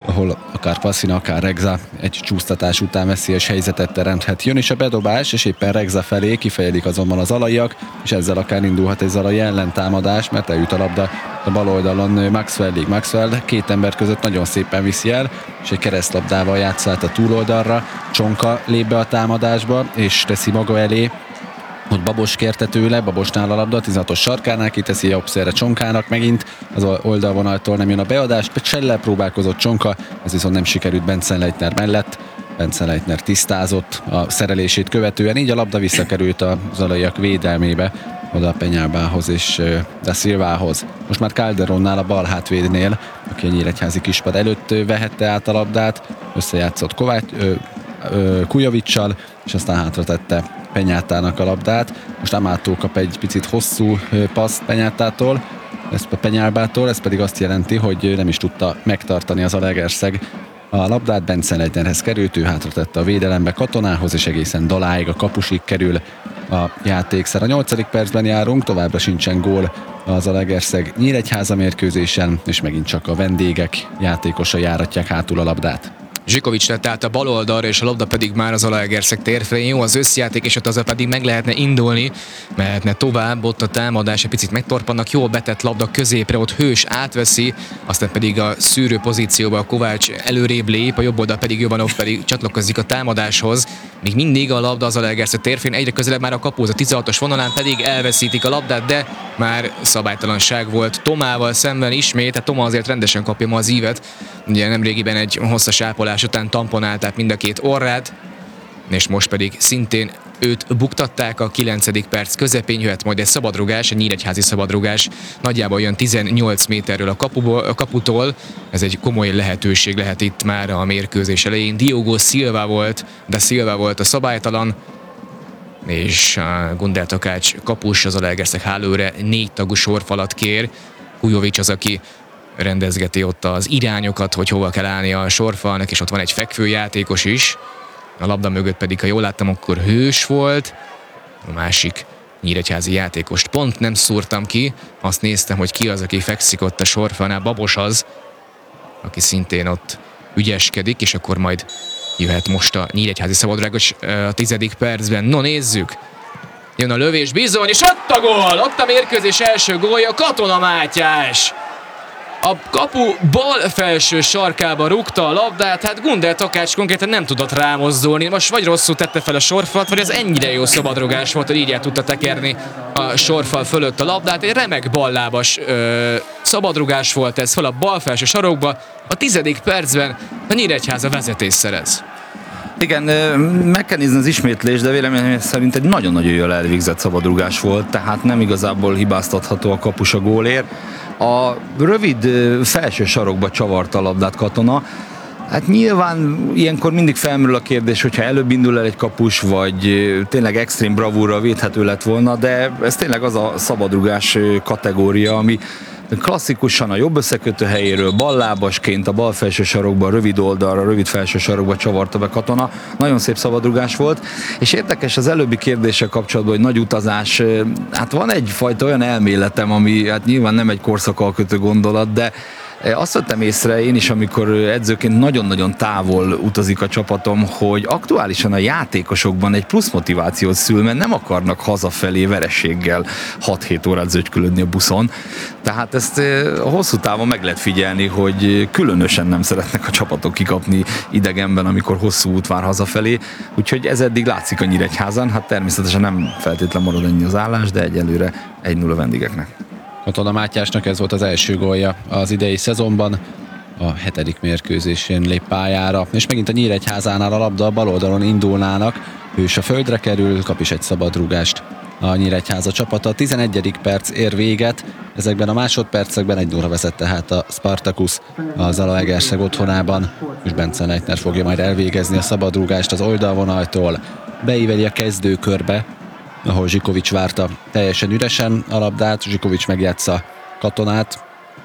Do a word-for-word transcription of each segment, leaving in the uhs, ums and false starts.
ahol akár Passzina, akár Regza egy csúsztatás után veszélyes helyzetet teremthet. Jön is a bedobás, és éppen Regza felé kifejelik azonban az alaiak, és ezzel akár indulhat egy zalai ellentámadás, mert eljut a labda a bal oldalon Maxwellig. Maxwell két ember között nagyon szépen viszi el, és egy keresztlabdával játszhat a túloldalra. Csonka lép be a támadásba, és teszi maga elé. Ott Babos kérte tőle, Babosnál a labda, tizenhatos sarkánál kiteszi jobbszerre Csonkának, megint az oldalvonaltól nem jön a beadás, Csellel próbálkozott Csonka, ez viszont nem sikerült Benzenleitner mellett. Benzenleitner tisztázott a szerelését követően, így a labda visszakerült a zalaiak védelmébe, oda a Penyábához és Da Silvához. Most már Calderonnál, a bal hátvédnél, aki a nyíregyházi kispad előtt vehette át a labdát, összejátszott Kovács, ö, ö, Kujovicsal, és aztán hátra tette Penyátának a labdát. Most Amátó kap egy picit hosszú paszt Penyátától, ez a Penyálbától, ez pedig azt jelenti, hogy nem is tudta megtartani az Zalaegerszeg a labdát. Benzenleitnerhez került, ő hátra tette a védelembe Katonához, és egészen Daláig, a kapusig kerül a játékszer. A nyolcadik percben járunk, továbbra sincsen gól a Zalaegerszeg Nyíregyháza mérkőzésen, és megint csak a vendégek játékosai járatják hátul a labdát. Zsikovics tett át a bal oldalra, és a labda pedig már az Zalaegerszeg térfelén. Jó az összjáték, és ott azzal pedig meg lehetne indulni, mehetne tovább, ott a támadás egy picit megtorpannak, jól betett labda középre, ott Hős átveszi, aztán pedig a szűrő pozícióba a Kovács előrébb lép, a jobb oldal pedig Jovanov pedig csatlakozik a támadáshoz. Még mindig a labda az Zalaegerszeg térfelén, egyre közelebb már a kapuhoz, a tizenhatos vonalán pedig elveszítik a labdát, de már szabálytalanság volt Tomával szemben ismét, tehát Toma azért rendesen kapja ma az ívet. Ugye nemrégiben egy hosszas ápolás után tamponálták mind a két orrát, és most pedig szintén őt buktatták. A kilencedik perc közepén jöhet majd egy szabadrugás, egy nyíregyházi szabadrugás. Nagyjából jön tizennyolc méterről a, kapuból, a kaputól. Ez egy komoly lehetőség lehet itt már a mérkőzés elején. Diogo Silva volt, de Silva volt a szabálytalan, és Gundel Takács kapus az Zalaegerszeg hálóra négy tagú sorfalat kér. Kujovics az, aki rendezgeti ott az irányokat, hogy hova kell állni a sorfalnak, és ott van egy fekvőjátékos is. A labda mögött pedig, ha jól láttam, akkor Hős volt. A másik nyíregyházi játékost pont nem szúrtam ki. Azt néztem, hogy ki az, aki fekszik ott a sorfalnál. Babos az, aki szintén ott ügyeskedik, és akkor majd jöhet most a nyíregyházi szabadrugás a tizedik percben. No, nézzük! Jön a lövés bizony, és ott a gól! Ott a mérkőzés első gólja, Katona Mátyás! A kapu bal felső sarkába rúgta a labdát, hát Gundel Takács konkrétan nem tudott rámozdulni. Most vagy rosszul tette fel a sorfalat, vagy az ennyire jó szabadrugás volt, hogy így el tudta tekerni a sorfal fölött a labdát. Egy remek ballábas ö, szabadrugás volt ez fel a bal felső sarokba. A tizedik percben a Nyíregyháza vezetés szerez. Igen, meg kell nézni az ismétlés, de véleményem szerint egy nagyon-nagyon jól elvégzett szabadrugás volt, tehát nem igazából hibáztatható a kapus a gólért. A rövid felső sarokba csavarta a labdát Katona. Hát nyilván ilyenkor mindig felmerül a kérdés, hogyha előbb indul el egy kapus, vagy tényleg extrém bravúrral védhető lett volna, de ez tényleg az a szabadrugás kategória, ami klasszikusan a jobb összekötő helyéről ballábasként a bal felső sarokba, a rövid oldalra, a rövid felső sarokba csavarta be Katona. Nagyon szép szabadrugás volt, és érdekes az előbbi kérdéssel kapcsolatban, hogy nagy utazás, hát van egyfajta olyan elméletem, ami hát nyilván nem egy korszakalkötő gondolat, de azt vettem észre én is, amikor edzőként nagyon-nagyon távol utazik a csapatom, hogy aktuálisan a játékosokban egy plusz motivációt szül, mert nem akarnak hazafelé vereséggel hat-hét órát zögykülödni a buszon. Tehát ezt hosszú távon meg lehet figyelni, hogy különösen nem szeretnek a csapatok kikapni idegenben, amikor hosszú út vár hazafelé. Úgyhogy ez eddig látszik a Nyíregyházan. Hát természetesen nem feltétlen marad ennyi az állás, de egyelőre egy nulla vendégeknek. Katona Mátyásnak ez volt az első gólja az idei szezonban, a hetedik mérkőzésén lép pályára, és megint a Nyíregyházánál a labda a bal oldalon indulnának, Hős a földre kerül, kap is egy szabadrúgást a Nyíregyháza csapata. A tizenegyedik perc ér véget, ezekben a másodpercekben egy nulla vezet tehát a Spartacus a Zalaegerszeg otthonában, és Benzenleitner fogja majd elvégezni a szabadrúgást az oldalvonaltól, beíveli a kezdőkörbe, ahol Zsikovics várta teljesen üresen a labdát, Zsikovics megjátsza Katonát,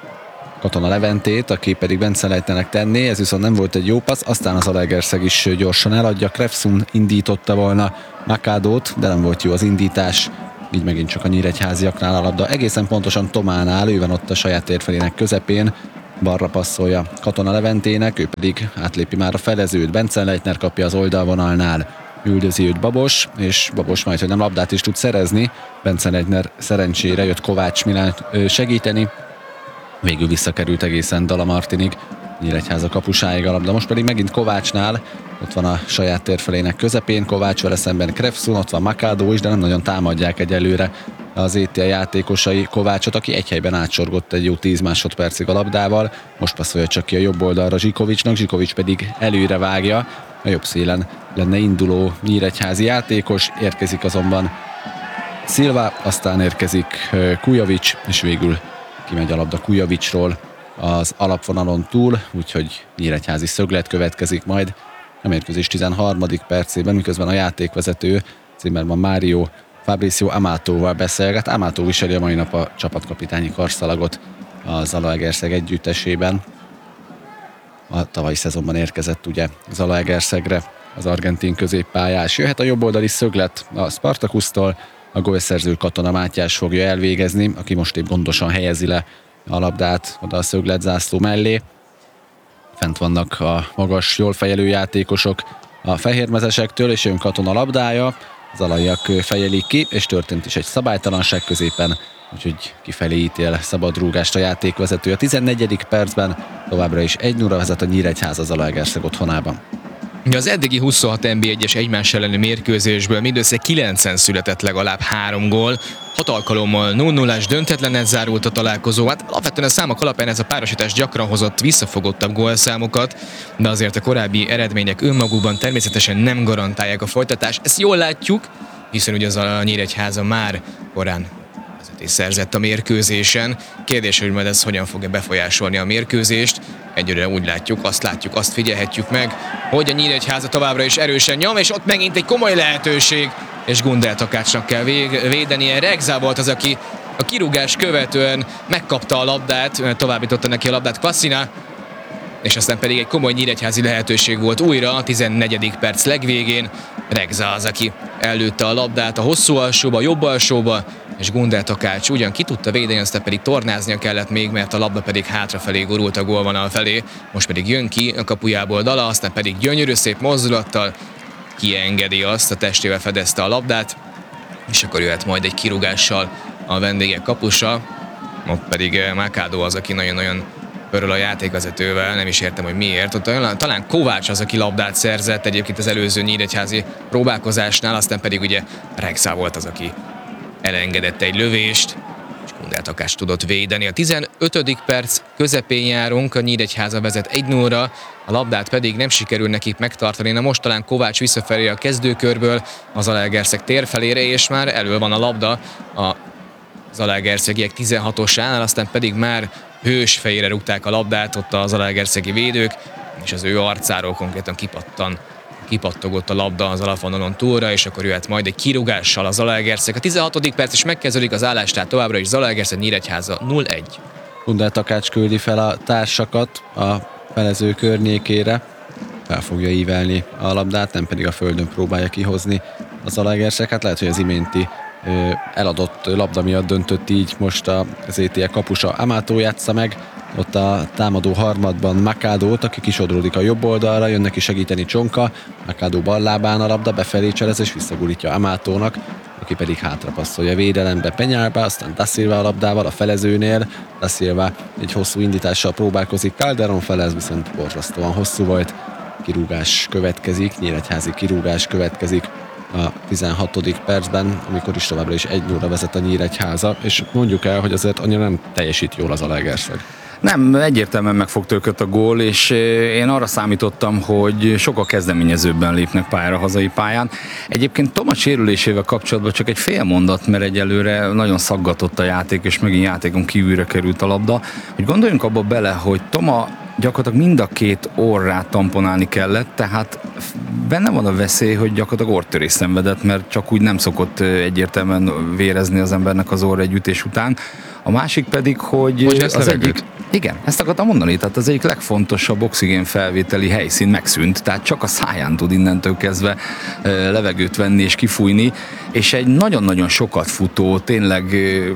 Katona Leventét, aki pedig Benzenleitnernek tenné, ez viszont nem volt egy jó passz, aztán az Zalaegerszeg is gyorsan eladja, Krefsun indította volna Makádót, de nem volt jó az indítás, így megint csak a nyíregyháziaknál a labda egészen pontosan Tománál, ő van ott a saját térfelének közepén, balra passzolja Katona Leventének, ő pedig átlépi már a felezőt. Bencenleitner kapja az oldalvonalnál, üldözi őt Babos, és Babos majd, hogy nem labdát is tud szerezni. Bencenleitner szerencsére jött Kovács Milán segíteni, végül visszakerült egészen Dala Martinig, Nyíregyháza kapusáig a labda. Most pedig megint Kovácsnál, ott van a saját térfelének közepén, Kovács vele szemben Krefszun, ott van Makádó is, de nem nagyon támadják egyelőre az é té á játékosai Kovácsot, aki egy helyben átsorgott egy jó tíz másodpercig a labdával. Most passzolja csak ki a jobb oldalra Zsikovicsnak, Zsikovics pedig előre vágja, a jobb szélen lenne induló nyíregyházi játékos, érkezik azonban Szilva, aztán érkezik Kujovics, és végül kimegy a labda Kujovicsról az alapvonalon túl, úgyhogy nyíregyházi szöglet következik majd a mérkőzés tizenharmadik percében, miközben a játékvezető Zimmermann Mário Fabrizio Amatóval beszélget. Amató viseli a mai nap a csapatkapitányi karszalagot a Zalaegerszeg együttesében. A tavalyi szezonban érkezett ugye Zalaegerszegre az argentin középpályás. Jöhet a jobboldali szöglet a Spartakusztól, a gólszerző Katona Mátyás fogja elvégezni, aki most épp gondosan helyezi le a labdát oda a szöglet zászló mellé. Fent vannak a magas, jól fejelő játékosok a fehérmezesektől, és jön Katona labdája. Zalaiak fejelik ki, és történt is egy szabálytalanság középen, úgyhogy kifelé ítél szabadrúgást a játékvezető. A tizennegyedik percben továbbra is egy nulla vezet a Nyíregyháza Zalaegerszeg otthonában. Az eddigi huszonhat en bé egyes egymás elleni mérkőzésből mindössze kilencen született legalább három gól. Hat alkalommal nulla nullás döntetlenet zárult a találkozó. Hát alapvetően a számok alapján ez a párosítás gyakran hozott visszafogottabb gólszámokat, de azért a korábbi eredmények önmagukban természetesen nem garantálják a folytatást. Ezt jól látjuk, hiszen ugye az a Nyíregyháza már korán vezetés szerzett a mérkőzésen. Kérdés, hogy majd ez hogyan fogja befolyásolni a mérkőzést. Egyre úgy látjuk, azt látjuk, azt figyelhetjük meg, hogy a Nyíregyháza továbbra is erősen nyom, és ott megint egy komoly lehetőség, és Gundel Takácsnak kell védenie. Regza volt az, aki a kirúgás követően megkapta a labdát, továbbította neki a labdát Kvasina, és aztán pedig egy komoly nyíregyházi lehetőség volt újra a tizennegyedik perc legvégén. Regza az, aki előtte a labdát a hosszú alsóba, a jobb alsóba, és Gundel Takács ugyan ki tudta védeni, aztán pedig tornáznia kellett még, mert a labda pedig hátrafelé gurult a gólvonal felé. Most pedig jön ki a kapujából Dala, aztán pedig gyönyörű szép mozdulattal kiengedi azt, a testével fedezte a labdát, és akkor jöhet majd egy kirúgással a vendégek kapusa. Ott pedig Makádó az, aki nagyon-nagyon örül a játékvezetővel, nem is értem, hogy miért. Ott talán Kovács az, aki labdát szerzett egyébként az előző nyíregyházi próbálkozásnál, aztán pedig ugye Regza volt az, aki elengedett egy lövést, és Gundel Takács tudott védeni. A tizenötödik perc közepén járunk, a Nyíregyháza vezet egy nullra, a labdát pedig nem sikerül nekik megtartani. Na most talán Kovács visszafelé a kezdőkörből a Zalaegerszeg tér felére, és már elő van a labda a zalaegerszegiek tizenhatosánál, aztán pedig már hős fejére rúgták a labdát ott a zalaegerszegi védők, és az ő arcáról konkrétan kipattan kipattogott a labda az alapvonalon túlra, és akkor jöhet majd egy kirúgással a Zalaegerszeg. A tizenhatodik perc is megkezdődik az állás, tehát továbbra is Zalaegerszeg Nyíregyháza nulla egy. Gundel Takács küldi fel a társakat a felező környékére, fel fogja ívelni a labdát, nem pedig a földön próbálja kihozni a Zalaegerszeg. Hát lehet, hogy az iménti ö, eladott labda miatt döntött így most az é té á kapusa. Amató játsza meg ott a támadó harmadban Makádót, aki kisodródik a jobb oldalra, jön neki segíteni Csonka, Makádó ballábán a labda, befelé cselez és visszagurítja Amatónak, aki pedig hátrapasszolja védelembe Penyálba, aztán Da Silva a labdával a felezőnél, Da Silva egy hosszú indítással próbálkozik, Calderon felez, viszont borzasztóan hosszú volt, kirúgás következik, nyíregyházi kirúgás következik a tizenhatodik percben, amikor is továbbra is egy nullra vezet a Nyíregyháza, és mondjuk el, hogy azért annyira nem teljesít jól az Zalaegerszeg. Nem, egyértelműen megfog őket a gól, és én arra számítottam, hogy sokkal kezdeményezőbben lépnek pályára hazai pályán. Egyébként Toma sérülésével kapcsolatban csak egy fél mondat, mert egyelőre nagyon szaggatott a játék, és megint játékon kívülre került a labda. Hogy gondoljunk abba bele, hogy Toma gyakorlatilag mind a két orrát tamponálni kellett, tehát benne van a veszély, hogy gyakorlatilag orrtörést szenvedett, mert csak úgy nem szokott egyértelműen vérezni az embernek az orra egy ütés után. A másik pedig, hogy Most az egyik... Igen, ezt akartam mondani, tehát az egyik legfontosabb oxigén felvételi helyszín megszűnt, tehát csak a száján tud innentől kezdve levegőt venni és kifújni, és egy nagyon-nagyon sokat futó, tényleg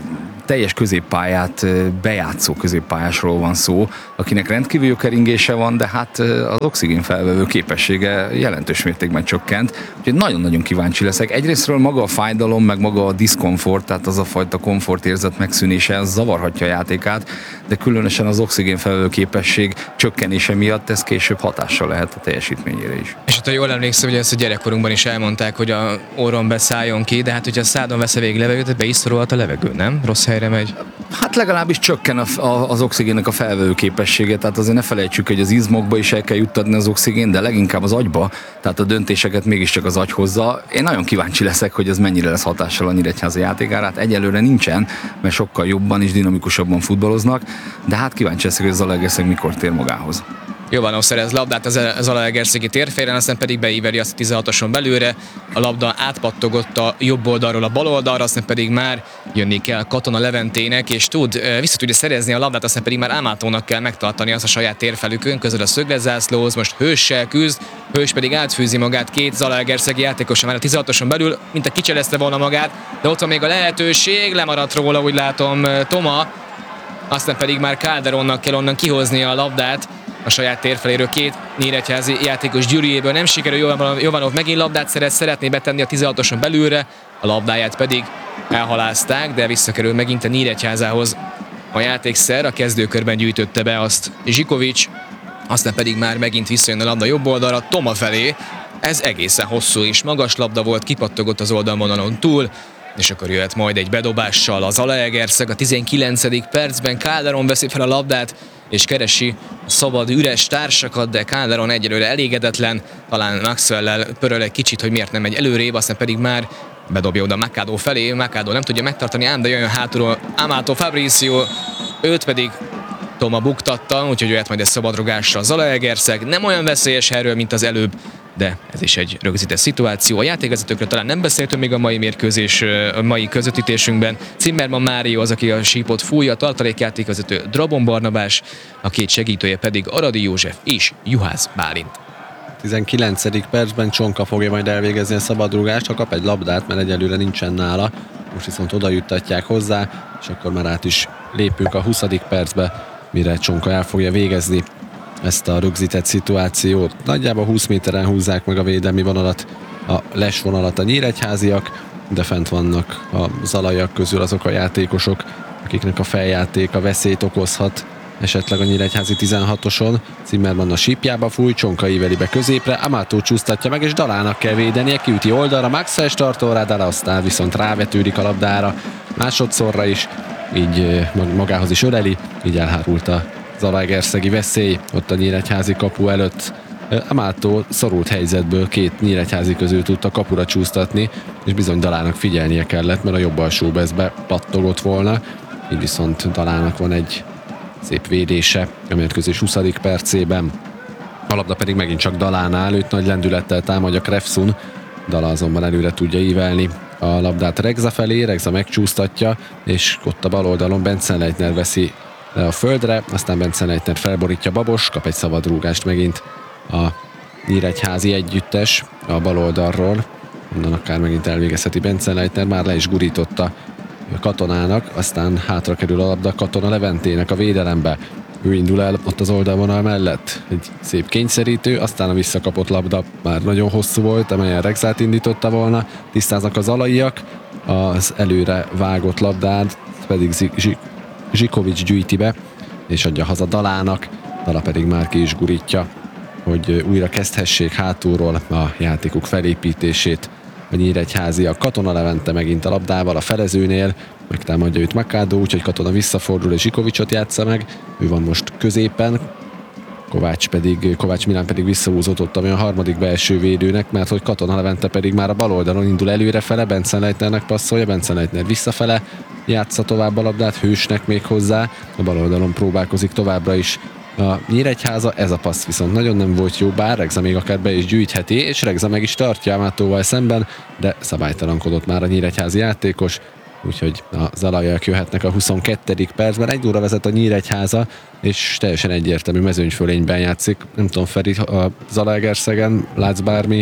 teljes középpályát bejátszó középpályásról van szó, akinek rendkívül jó keringése van, de hát az oxigén felvevő képessége jelentős mértékben csökkent. Úgyhogy nagyon-nagyon kíváncsi leszek. Egyrésztről maga a fájdalom, meg maga a diszkomfort, tehát az a fajta komfortérzet megszűnése, az zavarhatja a játékát, de különösen az oxigén felvevő képesség csökkenése miatt ez később hatással lehet a teljesítményére is. És hát, ha jól emlékszem, hogy ezt a gyerekkorunkban is elmondták, hogy a orron beszálljon ki, de hát hogyha a szádon vesz a végig levegőt, be is szorulhat a levegő, nem? Rossz helyre megy. Hát legalábbis csökken a, a, az oxigénnek a felvevő képessége, tehát azért ne felejtsük, hogy az izmokba is el kell juttatni az oxigén, de leginkább az agyba, tehát a döntéseket mégiscsak az agy hozza. Én nagyon kíváncsi leszek, hogy ez mennyire lesz hatással a Nyíregyháza játékára. Hát egyelőre nincsen, mert sokkal jobban és dinamikusabban futballoznak, de hát kíváncsi leszek, hogy az Zalaegerszeg mikor tér magához. Jovanov szerez labdát az Zalaegerszegi térfélen, aztán pedig beíveri azt a tizenhatoson belőle. A labda átpattogott a jobb oldalról a bal oldalra, aztán pedig már jönni kell Katona Leventének, és tud, vissza tudja szerezni a labdát, aztán pedig már Amatónak kell megtartani azt a saját térfelükön, közel a szögletzászlóhoz, most Hőssel küzd, Hős pedig átfűzi magát két Zalaegerszegi játékosa már a tizenhatoson belül, mint a kicselezte volna magát, de ott van még a lehetőség, lemaradt róla, úgy látom, Toma, aztán pedig már Calderonnak kell onnan kihozni a labdát, a saját térfeléről két nyíregyházi játékos gyűrűjéből nem sikerül, Jovanov megint labdát szeret, szeretné betenni a tizenhatoson belülre, a labdáját pedig elhalázták, de visszakerül megint a Nyíregyházához a játékszer, a kezdőkörben gyűjtötte be azt Zsikovics, aztán pedig már megint visszajön a labda jobb oldalra, Toma felé, ez egészen hosszú és magas labda volt, kipattogott az oldalvonalon túl, és akkor jöhet majd egy bedobással az Zalaegerszeg a tizenkilencedik percben, Calderon veszi fel a labdát, és keresi a szabad üres társakat, de Calderon egyelőre elégedetlen, talán Maxwell-lel pöröl egy kicsit, hogy miért nem megy előrébb, aztán pedig már bedobja oda Machado felé, Machado nem tudja megtartani, ám de jön hátulról Amato Fabricio, őt pedig Toma buktatta, úgyhogy jöhet majd egy szabadrugásra a Zalaegerszeg, nem olyan veszélyes erről, mint az előbb, de ez is egy rögzített szituáció. A játékvezetőkről talán nem beszéltünk még a mai mérkőzés, a mai közvetítésünkben. Zimmermann Mário az, aki a sípot fújja, a tartalékjátékvezető Drabon Barnabás, a két segítője pedig Aradi József és Juhász Bálint. tizenkilencedik percben Csonka fogja majd elvégezni a szabadrúgást, ha kap egy labdát, mert egyelőre nincsen nála. Most viszont oda juttatják hozzá, és akkor már át is lépünk a huszadik percbe, mire Csonka el fogja végezni ezt a rögzített szituációt. Nagyjából húsz méteren húzzák meg a védelmi vonalat, a les vonalat a nyíregyháziak, de fent vannak a zalaiak közül azok a játékosok, akiknek a feljátéka veszélyt okozhat esetleg a nyíregyházi tizenhatoson. Zimmermann a sípjába fúj, Csonka íveli be középre, Amato csúsztatja meg, és Dalának kell védenie, kiüti oldalra, Maxwell startol rá, Dala aztán viszont rávetődik a labdára másodszorra is, így magához is öleli, így elhárult a zalaegerszegi veszély ott a nyíregyházi kapu előtt. Amato szorult helyzetből két nyíregyházi közül tudta kapura csúsztatni, és bizony Dalának figyelnie kellett, mert a jobb alsó bezbe pattogott volna, így viszont Dalának van egy szép védése a mérkőzés huszadik percében. A labda pedig megint csak Dalánál, őt nagy lendülettel támadja Krefsun, Dala azonban előre tudja ívelni a labdát Regza felé, Regza megcsúsztatja, és ott a bal oldalon Benzenleitner veszi le a földre, aztán Benzenleitner felborítja Babos, kap egy szabadrúgást megint a nyíregyházi együttes a bal oldalról, onnan akár megint elvégezheti Benzenleitner, már le is gurította Katonának, aztán hátra kerül a labda Katona Leventének a védelembe. Ő indul el ott az oldalvonal mellett, egy szép kényszerítő, aztán a visszakapott labda már nagyon hosszú volt, amelyen Regzát indította volna, tisztáznak az alaiak, az előre vágott labdát pedig Zsikovics gyűjti be, és adja haza Dalának, Dala pedig már ki is gurítja, hogy újra kezdhessék hátulról a játékuk felépítését. A nyíregyházi a Katona Levente megint a labdával a felezőnél, megtámadja őt Machado, úgyhogy Katona visszafordul és Zsikovicsot játsza meg, ő van most középen, Kovács pedig, Kovács Milán pedig visszahúzott ami a harmadik belső védőnek, mert hogy Katona Levente pedig már a bal oldalon indul előrefele, Benzenleitnernek passzolja, Benzenleitner visszafele játsza tovább a labdát, Hősnek még hozzá, a bal oldalon próbálkozik továbbra is a Nyíregyháza, ez a passz viszont nagyon nem volt jó, bár Regza még akár be is gyűjtheti, és Regza meg is tartja Amatóval szemben, de szabálytalankodott már a nyíregyházi játékos, úgyhogy a zalaiak jöhetnek a huszonkettedik percben. Egy óra vezet a Nyíregyháza, és teljesen egyértelmű mezőnyfölényben játszik. Nem tudom, Feri, a Zalaegerszegen látsz bármi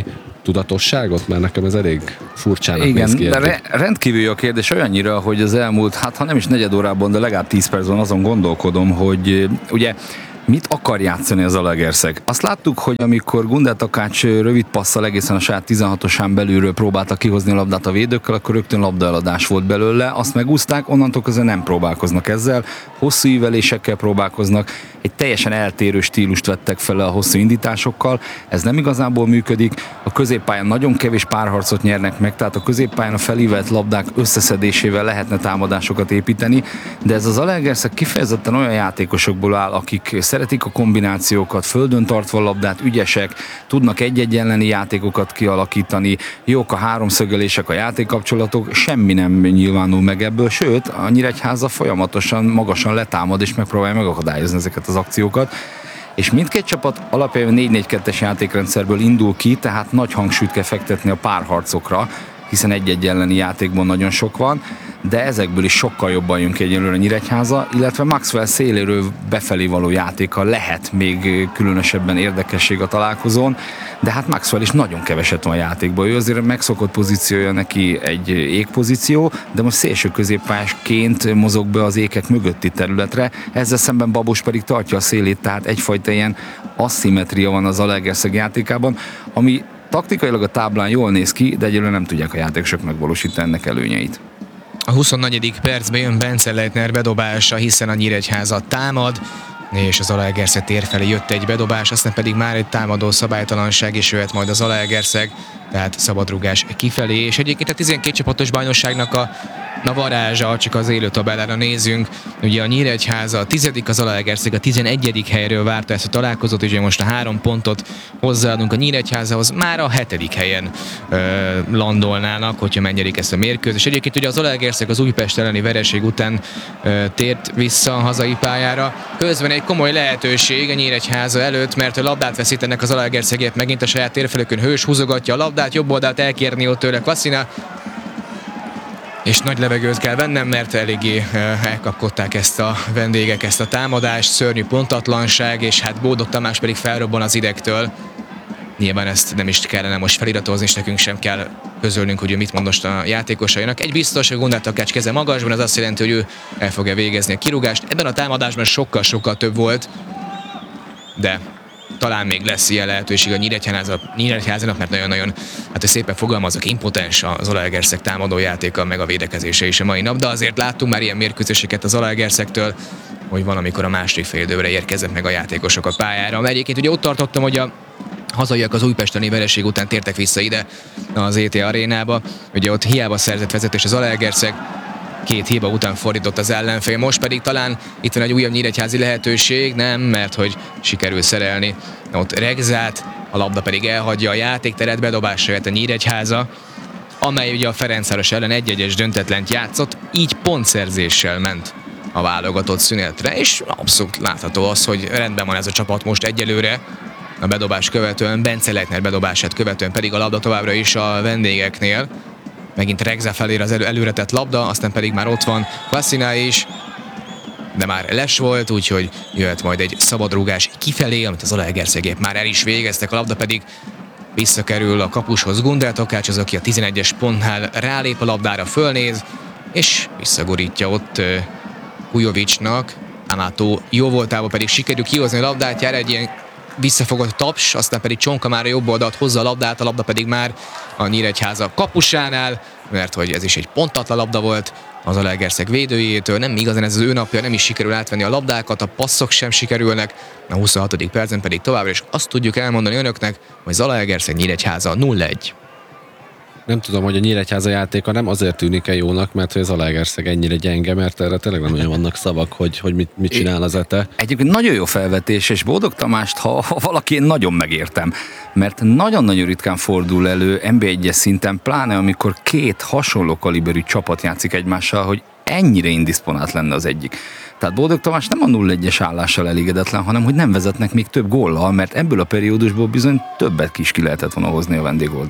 tudatosságot? Mert nekem ez elég furcsának néz Igen, ki. de eddig. re- rendkívül jó a kérdés olyannyira, hogy az elmúlt, hát ha nem is negyed órában, de legalább tíz percben azon gondolkodom, hogy ugye mit akar játszani az Zalaegerszeg? Azt láttuk, hogy amikor Gundel Takács rövid passzal egészen a saját tizenhatosán belülről próbálta kihozni a labdát a védőkkel, akkor rögtön labdaeladás volt belőle, azt megúszták, onnantól közben nem próbálkoznak ezzel, hosszú ívelésekkel próbálkoznak, egy teljesen eltérő stílust vettek fel a hosszú indításokkal, ez nem igazából működik, a középpályán nagyon kevés párharcot nyernek meg, tehát a középpályán a felívelt labdák összeszedésével lehetne támadásokat építeni, de ez az Zalaegerszeg kifejezetten olyan játékosokból áll, akik szeretik a kombinációkat, földön tartva a labdát, ügyesek, tudnak egy-egy elleni játékokat kialakítani, jók a háromszögelések, a játékkapcsolatok, semmi nem nyilvánul meg ebből, sőt, a Nyíregyháza folyamatosan magasan letámad és megpróbálja megakadályozni ezeket az akciókat. És mindkét csapat alapjában négy négy kettes játékrendszerből indul ki, tehát nagy hangsúlyt kell fektetni a párharcokra, hiszen egy-egy elleni játékban nagyon sok van, de ezekből is sokkal jobban jön ki egyelőre Nyíregyháza, illetve Maxwell széléről befelé való játéka lehet még különösebben érdekesség a találkozón, de hát Maxwell is nagyon keveset van játékban. Ő azért megszokott pozíciója neki egy égpozíció, de most szélső középpályásként mozog be az ékek mögötti területre, ezzel szemben Babos pedig tartja a szélét, tehát egyfajta ilyen aszimmetria van az Zalaegerszeg játékában, ami taktikailag a táblán jól néz ki, de egyelőre nem tudják a játékosok megvalósítani ennek előnyeit. A huszonnegyedik percben jön Bence Leitner bedobása, hiszen a Nyíregyháza támad, és az Zalaegerszeg tér felé jött egy bedobás, aztán pedig már egy támadó szabálytalanság, és jöhet majd a Zalaegerszeg, tehát szabadrugás kifelé, és egyébként a tizenkét csapatos bajnokságnak a, a varázsa, csak az élő tabellára nézünk, ugye a Nyíregyháza a tizedik, a Zalaegerszeg a tizenegyedik helyről várta ezt a találkozót, és ugye most a három pontot hozzáadunk a Nyíregyházához, már a hetedik helyen ö, landolnának, hogyha megnyerik ezt a mérkőzést. Egyébként ugye a Zalaegerszeg az Újpest elleni vereség után ö, tért vissza a hazai pályára. Közben egy komoly lehetőség a Nyíregyháza előtt, mert a labdát veszítenek az Zalaegerszegért, megint a saját térfelőkön Hős húzogatja a labdát, jobb oldalt elkérni ott tőle Kvasina, és nagy levegőt kell vennem, mert eléggé elkapkodták ezt a vendégek, ezt a támadást, szörnyű pontatlanság, és hát Bódog Tamás pedig felrobban az idegtől. Nyilván ezt nem is kellene most feliratozni, és nekünk sem kell közölnünk, hogy ő mit mond most a játékosainak. Egy biztos, hogy Gundel Takács keze magasban, az azt jelenti, hogy ő el fogja végezni a kirúgást. Ebben a támadásban sokkal-sokkal több volt, de talán még lesz ilyen lehetőség a Nyíregyházának, mert nagyon-nagyon, hát hogy szépen fogalmazok, impotens a Zalaegerszeg támadó játéka, meg a védekezése is a mai nap, de azért láttunk már ilyen mérkőzéseket a Zalaegerszegtől, hogy van, amikor a második fél időre érkezett meg a játékosok a pályára. Egyébként ugye ott tartottam, hogy a hazaiak az újpesteni vereség után tértek vissza ide az é té arénába, ugye ott hiába szerzett vezetés az Zalaegerszeg, két hiba után fordított az ellenfél, most pedig talán itt van egy újabb nyíregyházi lehetőség, nem, mert hogy sikerül szerelni ott Regzát, a labda pedig elhagyja a játékteret, bedobásra jött a Nyíregyháza, amely ugye a Ferencváros ellen egy-egyes döntetlent játszott, így pontszerzéssel ment a válogatott szünetre, és abszolút látható az, hogy rendben van ez a csapat most egyelőre, a bedobás követően, Bence Leitner bedobását követően pedig a labda továbbra is a vendégeknél. Megint Regza felére az elő, előre tett labda, aztán pedig már ott van Kvasina is, de már les volt, úgyhogy jöhet majd egy szabadrúgás kifelé, amit az Zalaegerszegék már el is végeztek, a labda pedig visszakerül a kapushoz. Gundel Takács az, aki a tizenegyes pontnál rálép a labdára, fölnéz, és visszagurítja ott uh, Kujovicsnak. Amato jó voltából pedig sikerül kihozni a labdát, jár egy ilyen visszafogott taps, aztán pedig Csonka már a jobb oldalt hozza a labdát, a labda pedig már a Nyíregyháza kapusánál, mert hogy ez is egy pontatlan labda volt az Zalaegerszeg védőjétől, nem igazán ez az ő napja, nem is sikerül átvenni a labdákat, a passzok sem sikerülnek, a huszonhatodik percen pedig továbbra is azt tudjuk elmondani önöknek, hogy Zalaegerszeg Nyíregyháza nulla egy. Nem tudom, hogy a Nyíregyháza játéka nem azért tűnik el jónak, mert hogy az Zalaegerszeg ennyire gyenge, mert erre tényleg nem nagyon vannak szavak, hogy, hogy mit, mit csinál az Ete. Egyébként nagyon jó felvetés, és Bódog Tamást, ha, ha valaki, én nagyon megértem, mert nagyon-nagyon ritkán fordul elő en bé egyes szinten, pláne amikor két hasonló kaliberű csapat játszik egymással, hogy ennyire indisponált lenne az egyik. Tehát Bódog Tamás nem a nulla egyes állással elégedetlen, hanem hogy nem vezetnek még több góllal, mert ebből a periódusból bizony többet is ki lehetett volna hozni a vendégoldalról.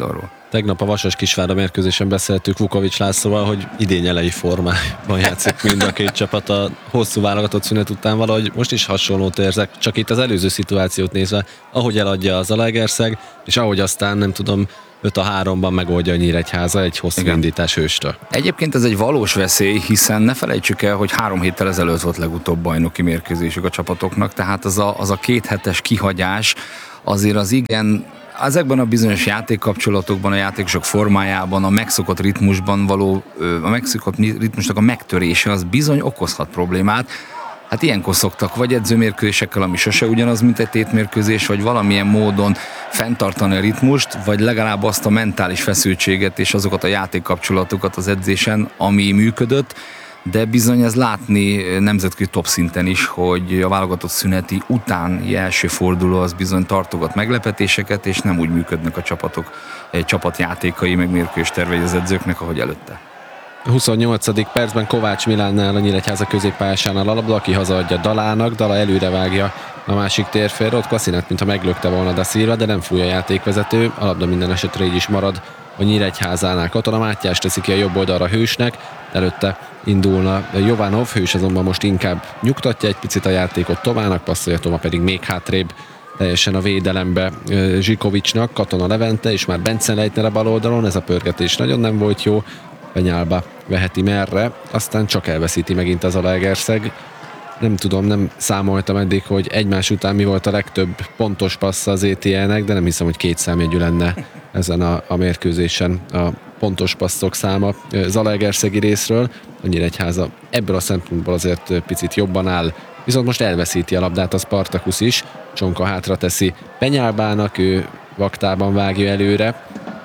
Tegnap a Vasas Kisvárda mérkőzésen beszéltük Vukovics Lászlóval, hogy idényelei formában játszik mind a két csapat a hosszú válogatott szünet után, valahogy most is hasonlót érzek, csak itt az előző szituációt nézve, ahogy eladja a Zalaegerszeg, és ahogy aztán nem tudom, öt a háromban megoldja a Nyíregyháza egy hosszú Igen. indítás hőstől. Egyébként ez egy valós veszély, hiszen ne felejtsük el, hogy három héttel ezelőtt volt legutóbb bajnoki mérkőzésük a csapatoknak, tehát az a, az a két hetes kihagyás azért az igen, ezekben a bizonyos játékkapcsolatokban, a játékosok formájában, a megszokott ritmusban való, a megszokott ritmusnak a megtörése az bizony okozhat problémát. Hát ilyenkor szoktak vagy edzőmérkőzésekkel, ami sose ugyanaz, mint egy tétmérkőzés, vagy valamilyen módon fenntartani a ritmust, vagy legalább azt a mentális feszültséget és azokat a játékkapcsolatokat az edzésen, ami működött, de bizony ez látni nemzetközi top szinten is, hogy a válogatott szüneti utáni első forduló az bizony tartogat meglepetéseket, és nem úgy működnek a csapatok, egy csapatjátékai, meg mérkőzés tervei az edzőknek, ahogy előtte. A huszonnyolcadik percben Kovács Milánnál a Nyíregyháza középpályásánál a labda, aki hazaadja Dalának, Dala előre vágja a másik térfélre, ott Kassinet, mintha meglökte volna Da Silva, de nem fúj a játékvezető, a labda minden esetre így is marad a Nyíregyházánál. Katona Mátyás teszi ki a jobb oldalra Hősnek, előtte indulna Jovanov, Hős azonban most inkább nyugtatja egy picit a játékot Tomának, passzolja Toma pedig még hátrébb teljesen a védelembe Zsikovicsnak, Katona Levente, és már Bence Leitner a bal oldalon, ez a pörgetés nagyon nem volt jó, Penyálba veheti merre, aztán csak elveszíti megint az Zalaegerszeg. Nem tudom, nem számoltam eddig, hogy egymás után mi volt a legtöbb pontos passz az é té el-nek, de nem hiszem, hogy két számjegyű lenne ezen a, a mérkőzésen a pontos passzok száma Zalaegerszegi részről. A Nyíregyháza ebből a szempontból azért picit jobban áll, viszont most elveszíti a labdát a Spartacus is, Csonka hátra teszi Penyálbának, ő vaktában vágja előre,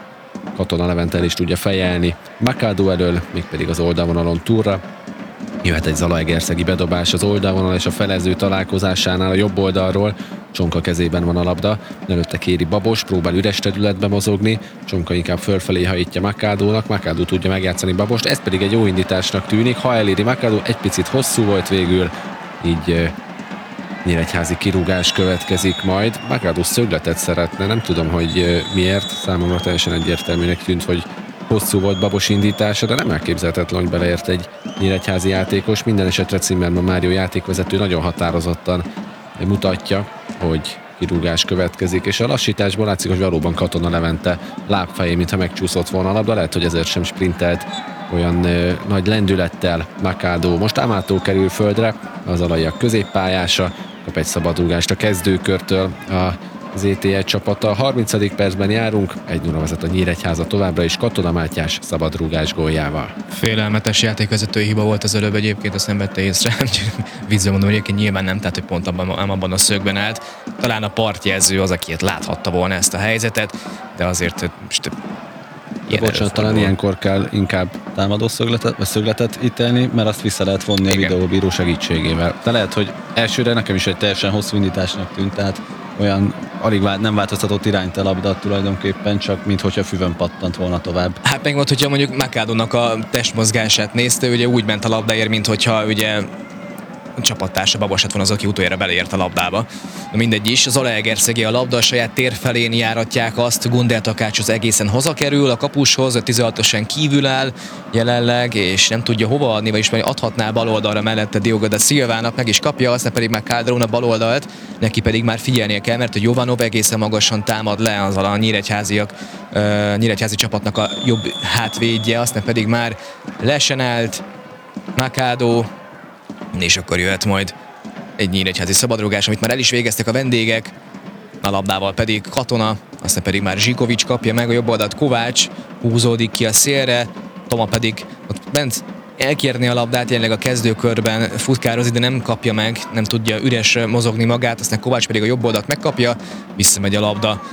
Katona Levente el is tudja fejelni Makádó elől, mégpedig az oldalvonalon túlra. Jöhet egy zalaegerszegi bedobás az oldalvonal, és a felező találkozásánál a jobb oldalról Csonka kezében van a labda, előtte kéri Babos, próbál üres területbe mozogni, Csonka inkább fölfelé hajítja Makádónak, Makádó tudja megjátszani Babost, ez pedig egy jó indításnak tűnik, ha eléri Makádó, egy picit hosszú volt végül, így nyíregyházi kirúgás következik majd. Makádó szögletet szeretne, nem tudom, hogy miért, számomra teljesen egyértelműnek tűnt, hogy hosszú volt Babos indítása, de nem elképzelhetetlen, hogy beleért egy nyíregyházi játékos. Minden esetre Zimmermann Mário játékvezető nagyon határozottan mutatja, hogy kirúgás következik, és a lassításból látszik, hogy valóban Katona Levente lábfején, mintha megcsúszott volna a labda, lehet, hogy ezért sem sprintelt olyan ö, nagy lendülettel Makádó. Most Amátó kerül földre, az alaiak középpályása, kap egy szabadrúgást a kezdőkörtől az é té el csapata. A harmincadik percben járunk, egy nulla vezet a Nyíregyháza továbbra is Katona Mátyás szabadrúgás góljával. Félelmetes játékvezetői hiba volt az előbb egyébként, azt nem vette észre. Vízzel mondom, hogy egyébként nyilván nem, tehát hogy pont abban, abban a szögben állt. Talán a partjelző az, aki láthatta volna ezt a helyzetet, de azért most De bocsánat, talán ilyenkor kell inkább támadó szögletet, vagy szögletet ítélni, mert azt vissza lehet vonni a videóbíró segítségével. De lehet, hogy elsőre nekem is egy teljesen hosszú indításnak tűnt, tehát olyan alig vált, nem változtatott irányt a labda tulajdonképpen, csak minthogyha füvön pattant volna tovább. Hát meg volt, hogyha mondjuk Makádónak a testmozgását nézte, ugye úgy ment a labdáért, mint hogyha ugye a csapattársa Babos lett volna az, aki utoljára beleért a labdába. De mindegy is, az Zalaegerszegi a labda a saját tér felén járatják azt, Gundel Takács az egészen hazakerül a kapushoz, a tizenhatosan kívül áll jelenleg, és nem tudja hova adni, vagyis majd adhatná bal oldalra mellette Diogo da Silvának, meg is kapja, aztán pedig már Calderón a bal oldalt, neki pedig már figyelnie kell, mert a Jovanov egészen magasan támad le az a nyíregyháziak, uh, nyíregyházi csapatnak a jobb hátvédje, aztán pedig már lesen állt Makádó, és akkor jöhet majd egy nyíregyházi szabadrúgás, amit már el is végeztek a vendégek, a labdával pedig Katona, aztán pedig már Zsikovics kapja meg a jobb oldalt, Kovács húzódik ki a szélre, Toma pedig ott bent elkérni a labdát, jelenleg a kezdőkörben futkározik, de nem kapja meg, nem tudja üres mozogni magát, aztán Kovács pedig a jobb oldalt megkapja, visszamegy a labda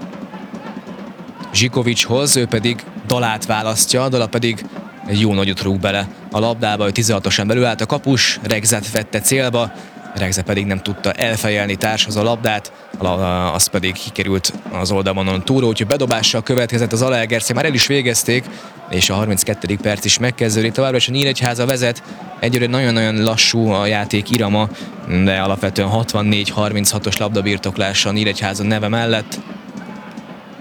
Zsikovicshoz, ő pedig Dalát választja, Dala pedig egy jó nagyot rúg bele a labdába, hogy tizenhatosan belül állt a kapus, Regzát vette célba, Regze pedig nem tudta elfejelni társhoz a labdát, az pedig kikerült az oldalon túlról, úgyhogy bedobással következett az Zalaegerszeg, már el is végezték, és a harminckettedik perc is megkezdődik továbbra, és a Nyíregyháza vezet. Egyre nagyon-nagyon lassú a játék irama, de alapvetően hatvannégy harminchatos labdabirtoklása a Nyíregyháza neve mellett.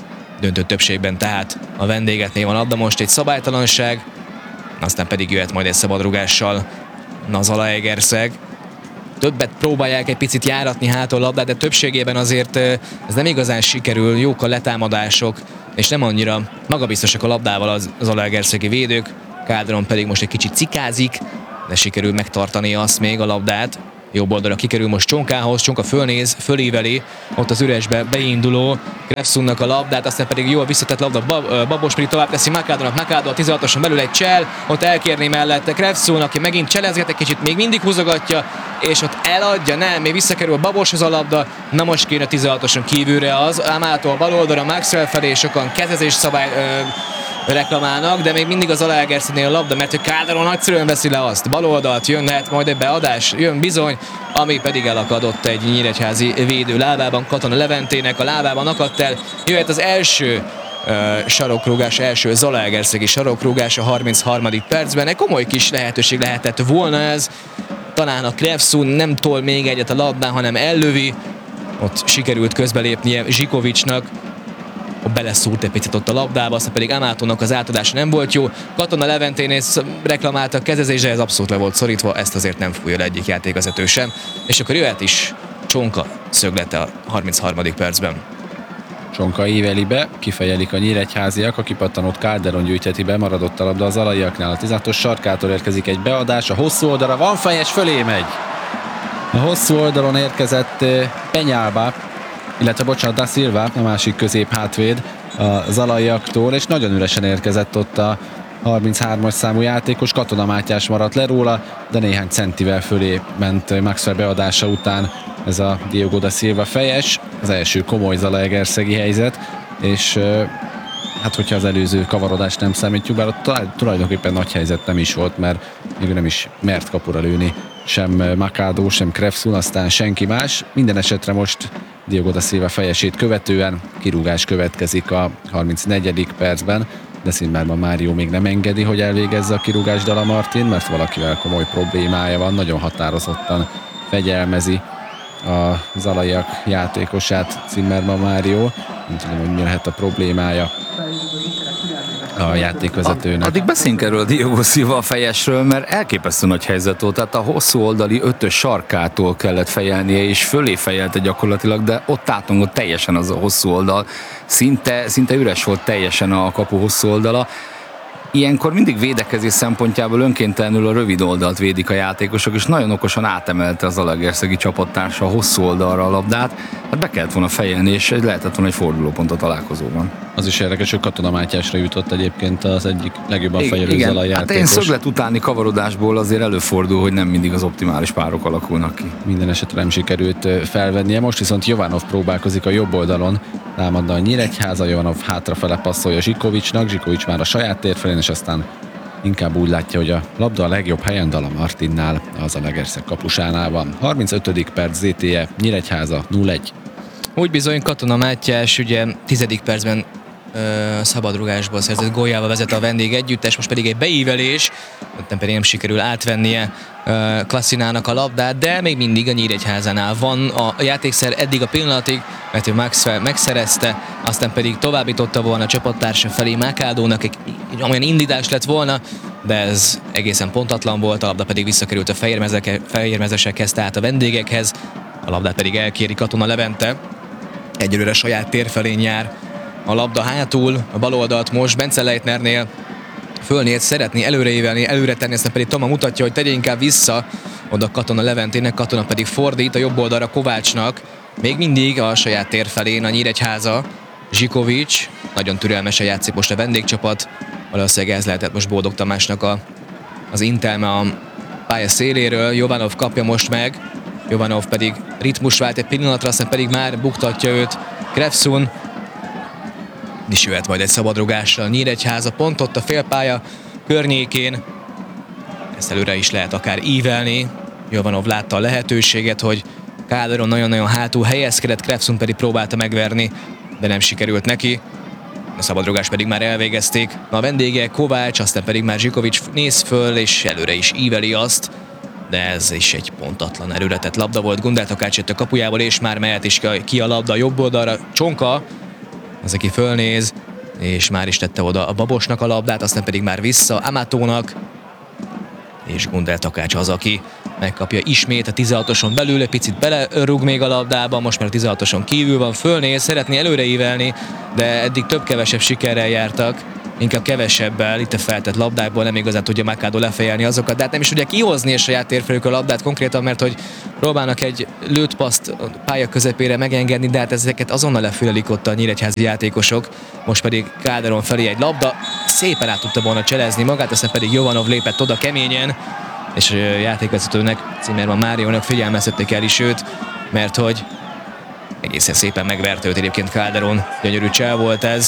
döntő többségben tehát a vendégeknél van labda, most egy szabálytalanság, aztán pedig jöhet majd egy szabadrugással a Zalaegerszeg. Többet próbálják egy picit járatni hátul labdát, de többségében azért ez nem igazán sikerül, jók a letámadások, és nem annyira magabiztosak a labdával az zalaegerszegi védők. Kádron pedig most egy kicsit cikázik, de sikerül megtartani azt még a labdát. Jobb oldalra kikerül most Csonkához, Csonka fölnéz, fölíveli, ott az üresbe beinduló Krefsunnak a labdát, aztán pedig jól visszatett labda, Babos pedig tovább teszi Makádonnak, Makádon a tizenhatoson belül egy csel, ott elkérni mellette Krefsun, aki megint cselezget egy kicsit, még mindig húzogatja, és ott eladja, nem, még visszakerül Baboshoz a labda, na most kéne a tizenhatoson kívülre az, Amától a bal oldalra, Maxwell felé sokan kezezés szabály ö, reklamálnak, de még mindig az Zalaegerszegnél a labda, mert hogy Kádron nagyszerűen veszi le azt, bal oldalt jönhet majd egy beadás, jön bizony, ami pedig elakadott egy nyíregyházi védő lábában, Katona Leventének a lábában akadt el, jöhet az első uh, sarokrúgás, első zalaegerszegi sarokrúgás a harmincharmadik percben, egy komoly kis lehetőség lehetett volna ez, talán a Krefsun nem tol még egyet a labdán, hanem ellövi, ott sikerült közbelépnie Zsikovicsnak, beleszúrt egy picit ott a labdába, aztán pedig Amátónak az átadása nem volt jó. Katona Leventénél reklamálta a kezezésre, ez abszolút le volt szorítva, ezt azért nem fújja le egyik játékvezető sem. És akkor jöhet is Csonka szöglete a harmincharmadik percben. Csonka íveli be, kifejelik a nyíregyháziak, a kipattanott Calderon gyűjtheti be, maradott a labda az alaiaknál. A tizenhatos sarkától érkezik egy beadás, a hosszú oldalra van fejes, fölé megy. A hosszú oldalon érkezett Penyálba, illetve bocsánat, Da Silva, a másik közép hátvéd a zalaiaktól, és nagyon üresen érkezett ott a harminchármas számú játékos, Katona Mátyás maradt le róla, de néhány centivel fölé ment Maxwell beadása után ez a Diogo Da Silva fejes, az első komoly zalaegerszegi helyzet, és hát hogyha az előző kavarodást nem számítjuk, bár ott tulajdonképpen nagy helyzet nem is volt, mert még nem is mert kapura lőni sem Makádó, sem Krefsun, aztán senki más. Minden esetre most Diogo Da Silva fejesét követően kirúgás következik a harmincnegyedik percben, de Színmárban Mário még nem engedi, hogy elvégezze a kirúgás Dala Martin, mert valakivel komoly problémája van, nagyon határozottan fegyelmezi a zalaiak játékosát Zimmermann Mário. Nem tudom, hogy mi lehet a problémája a játékvezetőnek. Addig beszéljünk erről a Diogo Silva a fejesről, mert elképesztő nagy helyzet volt. Tehát a hosszú oldali ötös sarkától kellett fejelnie, és fölé fejelte gyakorlatilag, de ott átongott teljesen az a hosszú oldal. Szinte, szinte üres volt teljesen a kapu hosszú oldala. Ilyenkor mindig védekezés szempontjából önkéntelenül a rövid oldalt védik a játékosok, és nagyon okosan átemelte az zalaegerszegi csapattársa a hosszú oldalra a labdát. Hát be kellett volna fejelni, és lehetett volna egy fordulópont a találkozóban. Az is érdekes, hogy Katona Mátyásra jutott egyébként az egyik legjobban fejelő zalai játékos. Hát én szöglet utáni kavarodásból azért előfordul, hogy nem mindig az optimális párok alakulnak ki. Minden esetre nem sikerült felvennie. Most viszont Jovanov próbálkozik a jobb oldalon, támadna a Nyíregyháza, Jovanov hátrafele passzolja Zsikovicsnak, Zsikovics már a saját térfelén, és aztán inkább úgy látja, hogy a labda a legjobb helyen Dala Martinnál, az Zalaegerszeg kapusánál van. harmincötödik perc, zé té e, Nyíregyháza nulla egy. Úgy bizony Katona Mátyás ugye tizedik percben ö, szabadrugásból szerzett góljával vezet a vendég együttes, most pedig egy beívelés, nem pedig nem sikerül átvennie ö, Klasszinának a labdát, de még mindig a Nyíregyházánál van a játékszer eddig a pillanatig, mert ő Maxwell megszerezte, aztán pedig továbbította volna a csapattársa felé Makádónak, egy olyan indítás lett volna, de ez egészen pontatlan volt, a labda pedig visszakerült a fehérmezesekhez, tehát a vendégekhez, a labdát pedig elkéri Katona Levente. Egyelőre saját térfelén jár a labda hátul, a bal oldalt most Bence Leitnernél fölnéz szeretni előreévelni, előre tenni, aztán pedig Toma mutatja, hogy tegye inkább vissza oda Katona Leventének, Katona pedig fordít a jobb oldalra Kovácsnak, még mindig a saját térfelén a Nyíregyháza, Zsikovics, nagyon türelmesen játszik most a vendégcsapat, valószínűleg ez lehetett most Boldog Tamásnak a, az intelme a pálya széléről, Jovanov kapja most meg, Jovanov pedig ritmus vált egy pillanatra, aztán pedig már buktatja őt Krefsun, és jöhet majd egy szabadrugásra a Nyíregyháza, pont ott a félpálya környékén, ezt előre is lehet akár ívelni. Jovanov látta a lehetőséget, hogy Calderon nagyon-nagyon hátul helyezkedett, Krefsun pedig próbálta megverni, de nem sikerült neki. A szabadrugás pedig már elvégezték. A vendége Kovács, aztán pedig már Zsikovics néz föl, és előre is íveli azt, de ez is egy pontatlan előretett labda volt. Gundel Takács jött a kapujából, és már mehet is ki a labda a jobb oldalra. Csonka az, aki fölnéz, és már is tette oda a Babosnak a labdát, aztán pedig már vissza Amatónak, és Gundel Takács az, aki megkapja ismét a tizenhatoson belül, egy picit belerúg még a labdába, most már a tizenhatoson kívül van, fölnéz, szeretné előreívelni, de eddig több-kevesebb sikerrel jártak, inkább kevesebbel, itt a feltett labdákból nem igazán tudja Machado lefejelni azokat, de hát nem is tudja kihozni a saját térfelők a labdát konkrétan, mert hogy próbálnak egy lőtt paszt pálya közepére megengedni, de hát ezeket azonnal lefülelik ott a nyíregyházi játékosok. Most pedig Calderón felé egy labda, szépen át tudta volna cselezni magát, aztán pedig Jovanov lépett oda keményen, és a játékvezetőnek, Zimmermann Máriónak figyelmeztették el is őt, mert hogy egészen szépen megverte őt egyébként Calderón, gyönyörű csel volt ez,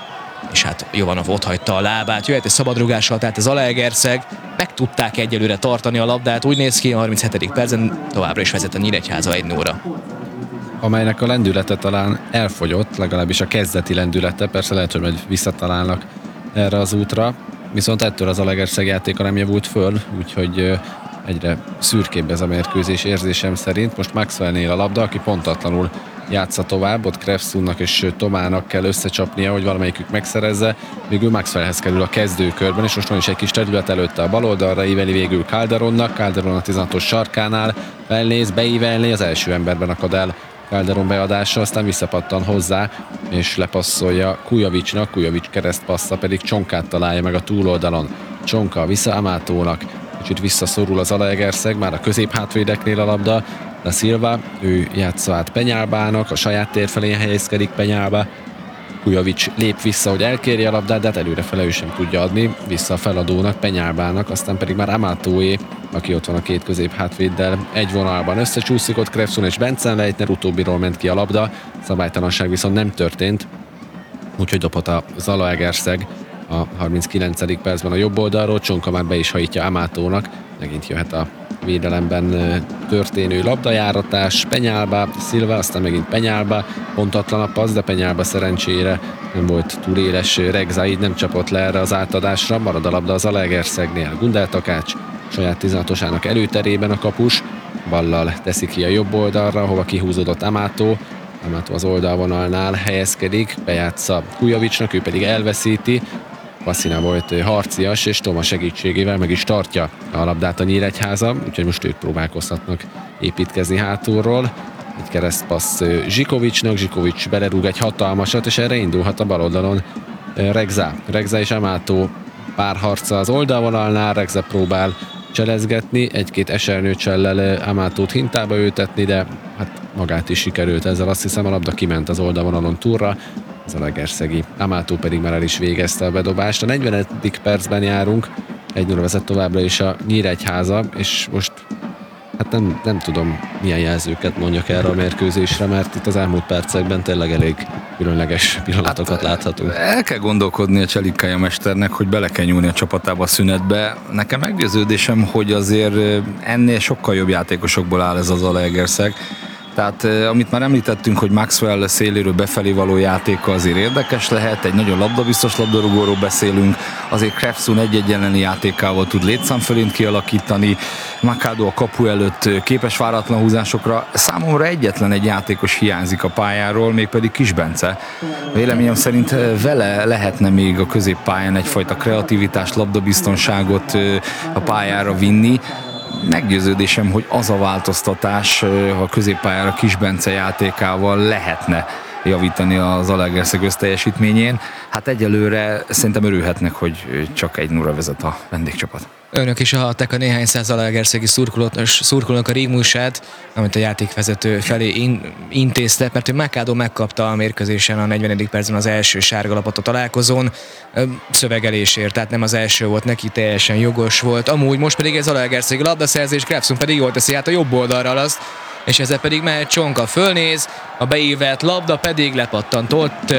és hát Jovanov ott hagyta a lábát, jöhet egy szabadrugással, tehát az Zalaegerszeg, meg tudták egyelőre tartani a labdát, úgy néz ki, a harminchetedik percen továbbra is vezet a Nyíregyháza egy nulla. Amelynek a lendülete talán elfogyott, legalábbis a kezdeti lendülete, persze lehet, hogy majd visszatalálnak erre az útra, viszont ettől az Zalaegerszeg játéka nem javult föl, úgyhogy egyre szürkébb ez a mérkőzés érzésem szerint. Most Maxwellnél a labda, aki pontatlanul játsza tovább, ott Krefsunnak és Tomának kell összecsapnia, hogy valamelyikük megszerezze. Végül Maxwellhez kerül a kezdőkörben, és most van is egy kis terület előtte a bal oldalra, íveli végül Calderónnak. Calderón a tizenhatos sarkánál felnéz, beívelni, az első emberben akad el Calderón beadása, aztán visszapattan hozzá, és lepasszolja Kujovicsnak, Kujovics keresztpassza pedig Csonkát találja meg a túloldalon. Csonka vissza Amatónak, kicsit visszaszorul az Zalaegerszeg, már a középhátvédeknél a labda, de Silva, ő játsza át Penyálbának, a saját térfelén helyezkedik Penyálba. Kujovics lép vissza, hogy elkérje a labdát, de hát előrefele ő sem tudja adni, vissza a feladónak, Penyálbának, aztán pedig már Amatóé, aki ott van a két középhátvéddel, egy vonalban összecsúszik ott Krefsun és Benzenleitner, utóbbiról ment ki a labda, szabálytalanság viszont nem történt, úgyhogy dobhat a Zalaegerszeg a harminckilencedik percben a jobb oldalról, Csonka már be is hajítja Amatónak, megint jöhet a védelemben történő labdajáratás, Penyálba, Silva, aztán megint Penyálba, pontatlan a passz, de Penyálba szerencsére nem volt túl éles Regza, így nem csapott le erre az átadásra, marad a labda az Zalaegerszegnél. Gundel Takács saját tizenhatosának előterében a kapus, ballal teszi ki a jobb oldalra, hova kihúzódott Amato, Amato az oldalvonalnál helyezkedik, bejátsza Kujovicsnak, ő pedig elveszíti, Vasszina volt harcias, és Toma segítségével meg is tartja a labdát a Nyíregyháza, úgyhogy most ők próbálkozhatnak építkezni hátulról. Egy keresztpassz Zsikovicsnak, Zsikovics belerúg egy hatalmasat, és erre indulhat a bal oldalon Regza. Regza és Amato párharca az oldalvonalnál, Regza próbál cselezgetni, egy-két esernyőcsellel Amatót hintába ültetni, de hát magát is sikerült ezzel, azt hiszem a labda kiment az oldalvonalon túlra, a Zalaegerszegi Amato pedig már el is végezte a bedobást. A negyvenedik percben járunk, egy nulla vezet továbbra is a Nyíregyháza, és most hát nem, nem tudom, milyen jelzőket mondjak erre a mérkőzésre, mert itt az elmúlt percekben tényleg elég különleges pillanatokat hát, láthatunk. El kell gondolkodni a Cselikája mesternek, hogy bele kell nyúlni a csapatába a szünetbe. Nekem meggyőződésem, hogy azért ennél sokkal jobb játékosokból áll ez az Zalaegerszeg. Tehát amit már említettünk, hogy Maxwell széléről befelé való játéka azért érdekes lehet, egy nagyon labdabiztos labdarúgóról beszélünk, azért Krefsun egy-egy elleni játékával tud létszámfölényt kialakítani, Machado a kapu előtt képes váratlan húzásokra. Számomra egyetlen egy játékos hiányzik a pályáról, mégpedig Kis Bence. Véleményem szerint vele lehetne még a középpályán egyfajta kreativitást, labdabiztonságot a pályára vinni. Meggyőződésem, hogy az a változtatás a középpályára Kis Bence játékával lehetne javítani a Zalaegerszeg összteljesítményén. Hát egyelőre szerintem örülhetnek, hogy csak egy nulla vezet a vendégcsapat. Önök is hallhatták a néhány száz zalaegerszegi szurkolónak a rigmusát, amit a játékvezető felé in, intézte, mert hogy Machado megkapta a mérkőzésen a negyvenedik percben az első sárgalapot a találkozón szövegelésért, tehát nem az első volt neki, teljesen jogos volt. Amúgy most pedig ez Zalaegerszegi labdaszerzés, Krefsun pedig jól teszi át a jobb oldalra azt, és ezzel pedig mehet Csonka, fölnéz, a beívelt labda pedig lepattant ott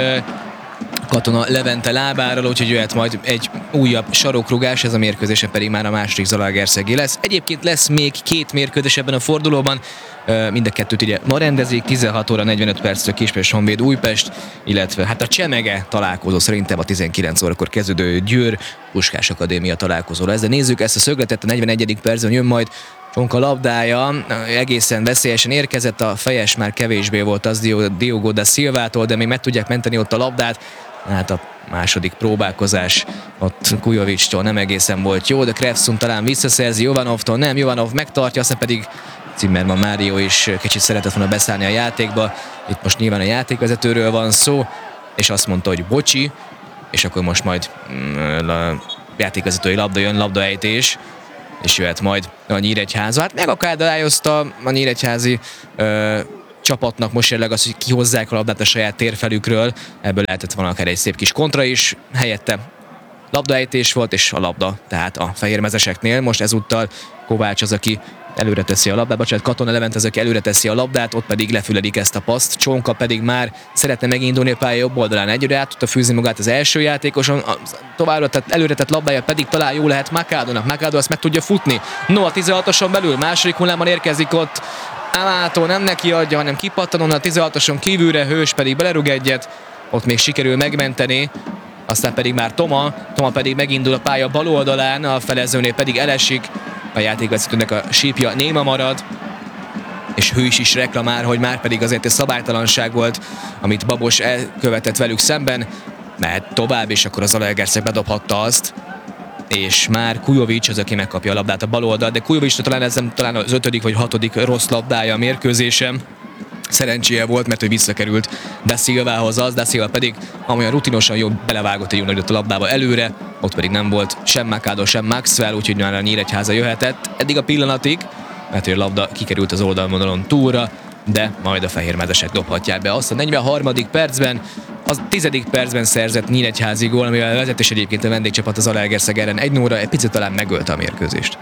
Katona Levente lábáról, úgyhogy jöhet majd egy újabb sarokrugás, ez a mérkőzésen pedig már a második Zalaegerszegi lesz. Egyébként lesz még két mérkőzés ebben a fordulóban, mind a kettőt ugye ma rendezik, tizenhat óra negyvenöt perctől Kispest Honvéd Újpest, illetve hát a Csemege találkozó szerintem a tizenkilenc órakor kezdődő Győr Puskás Akadémia találkozóra. Ezzel nézzük ezt a szögletet, a negyvenegyedik percben jön majd Csonka labdája egészen veszélyesen érkezett, a fejes már kevésbé volt az Diogo da Silvától, de még meg tudják menteni ott a labdát. Hát a második próbálkozás ott Kujovic-tól nem egészen volt jó, de Krefsun talán visszaszerzi Jovanovtól, nem, Jovanov megtartja, aztán pedig Zimmermann Mário is kicsit szeretett volna beszállni a játékba. Itt most nyilván a játékvezetőről van szó, és azt mondta, hogy bocsi, és akkor most majd mm, a játékvezetői labda jön, labdaejtés, és jöhet majd a Nyíregyháza. Hát megakadályozta a nyíregyházi ö, csapatnak most jelenleg az, hogy kihozzák a labdát a saját térfelükről. Ebből lehetett volna akár egy szép kis kontra is. Helyette labdaejtés volt, és a labda, tehát a fehérmezeseknél. Most ezúttal Kovács az, aki előre teszi a labdát, bocsánat, Katona Levent az, aki előre teszi a labdát, ott pedig lefüledik ezt a paszt. Csonka pedig már szeretne megindulni a pálya jobb oldalán. Egyre át tudta fűzni magát az első játékoson, továbbra tett, előre tett labdája pedig talán jó lehet Makádónak. Makádó azt meg tudja futni. No, a tizenhatoson belül, második hullámban érkezik ott Amátó, nem neki adja, hanem kipattan a tizenhatoson kívülre, Hős pedig belerúg egyet, ott még sikerül megmenteni. Aztán pedig már Toma, Toma pedig megindul a pálya bal oldalán, a felezőnél pedig elesik, a játékvezetőnek a sípja néma marad, és Hős is reklamál, hogy már pedig azért egy szabálytalanság volt, amit Babos elkövetett velük szemben, mehet tovább, és akkor az Zalaegerszeg bedobhatta azt, és már Kujovic az, aki megkapja a labdát a bal oldalt, de Kujovic talán ez talán az ötödik vagy hatodik rossz labdája a mérkőzésem. Szerencséje volt, mert ő visszakerült Da Silvához, az Da Silva pedig amolyan rutinosan jobb belevágott egy jó nagyot a labdába előre, ott pedig nem volt sem Makádó, sem Maxwell, úgyhogy már a Nyíregyháza jöhetett eddig a pillanatig, mert a labda kikerült az oldalvonalon túlra, de majd a fehérmezesek dobhatják be azt a negyvenharmadik percben, az tizedik percben szerzett nyíregyházi gól, amivel vezet, és egyébként a vendégcsapat az Zalaegerszeg ellen egy nulla egy picit talán megölte a mérkőzést.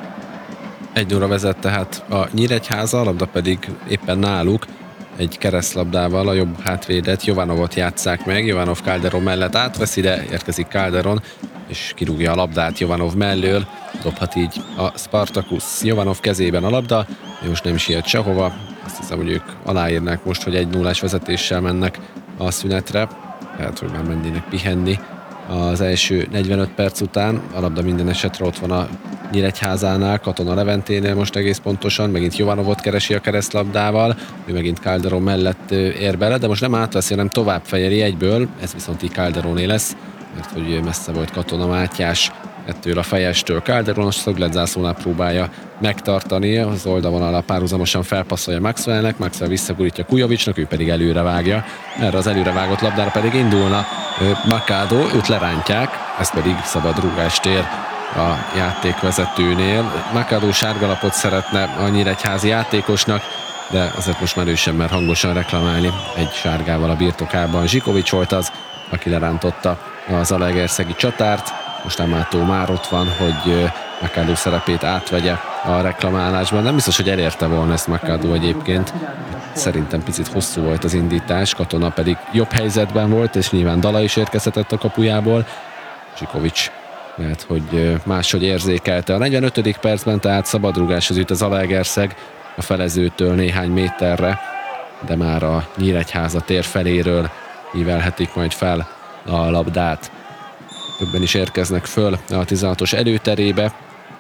Egy nulla vezet tehát a Nyíregyháza, a labda pedig éppen náluk, egy keresztlabdával a jobb hátvédet, Jovanovot játsszák meg, Jovanov Calderon mellett átveszi, de érkezik Calderon, és kirúgja a labdát Jovanov mellől, dobhat így a Spartacus. Jovanov kezében a labda, most nem siet sehova, azt hiszem, hogy ők aláírnák most, hogy egy nullás vezetéssel mennek a szünetre, lehet, hogy már mennének pihenni az első negyvenöt perc után. A labda minden esetre ott van a Nyíregyházánál, Katona Leventénél most egész pontosan, megint Jovanovot keresi a keresztlabdával, ő megint Calderon mellett ér bele, de most nem átveszi, hanem tovább fejeli egyből, ez viszont így Calderoné lesz, mert hogy messze volt Katona Mátyás ettől a fejestől. Calderon a szögletzászlónál próbálja megtartani, az oldalvonalra párhuzamosan felpasszolja Maxwellnek, Maxwell visszagurítja Kujovicnak, ő pedig előre vágja. Erre az előre vágott labdára pedig indulna Makádó, őt lerántják, ez pedig szabad rúgást ér a játékvezetőnél. Makádó sárgalapot szeretne a nyíregyházi játékosnak, de azért most már ő sem mer hangosan reklamálni egy sárgával a birtokában. Zsikovics volt az, aki lerántotta a zalaegerszegi csatárt. Most Amátó már ott van, hogy Makádó szerepét átvegye a reklamálásban. Nem biztos, hogy elérte volna ezt Makádó egyébként. Szerintem picit hosszú volt az indítás, Katona pedig jobb helyzetben volt, és nyilván Dala is érkezhetett a kapujából. Zsikovics lehet, hogy máshogy érzékelte. A negyvenötödik percben tehát szabadrúgáshoz jut a Zalaegerszeg a felezőtől néhány méterre, de már a Nyíregyháza tér feléről ívelhetik majd fel a labdát. Többen is érkeznek föl a tizenhatos előterébe.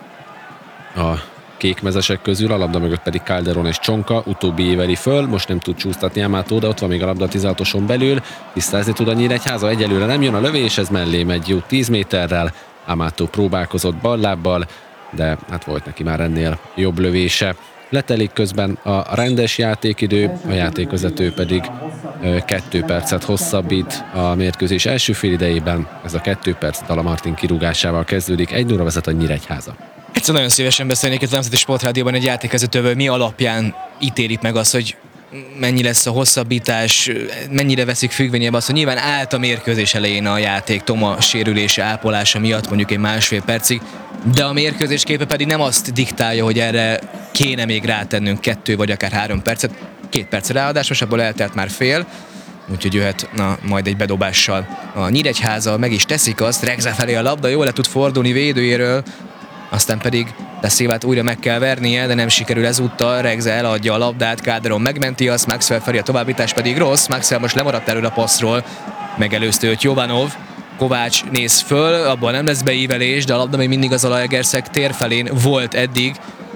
A kékmezesek közül, a labda mögött pedig Calderon és Csonka, utóbbi éveli föl, most nem tud csúsztatni Amátó, de ott van még a labda a tizenhatoson belül, tisztázni tud a Nyíregyháza, egyelőre nem jön a lövés, ez mellé megy jó tíz méterrel, Amátó próbálkozott ballábbal, de hát volt neki már ennél jobb lövése. Letelik közben a rendes játékidő, a játékvezető pedig kettő percet hosszabbít a mérkőzés első félidejében. Ez a kettő perc Dala Martin kirúgásával kezdődik, egy nulla vezet a Nyíregyháza. Egyszer nagyon szívesen beszélnék itt a Nemzeti Sportrádióban egy játékvezetővel, mi alapján ítélik meg azt, hogy mennyi lesz a hosszabbítás, mennyire veszik függvényében azt, hogy nyilván állt a mérkőzés elején a játék Toma sérülése, ápolása miatt mondjuk egy másfél percig, de a mérkőzés képe pedig nem azt diktálja, hogy erre kéne még rátennünk kettő vagy akár három percet, két perc ráadás, most abból eltelt már fél, úgyhogy jöhet na, majd egy bedobással. A Nyíregyháza meg is teszik azt, Regza felé a labda, jól le tud fordulni védőjéről, aztán pedig Da Silvát újra meg kell vernie, de nem sikerül ezúttal, Regza eladja a labdát, Calderon megmenti azt, Maxwell felé a továbbítás pedig rossz, Maxwell most lemaradt erről a passzról, megelőzte őt Jovanov, Kovács néz föl, abban nem lesz beívelés, de a labda még mindig az Zalaegerszeg tér felén volt eddig,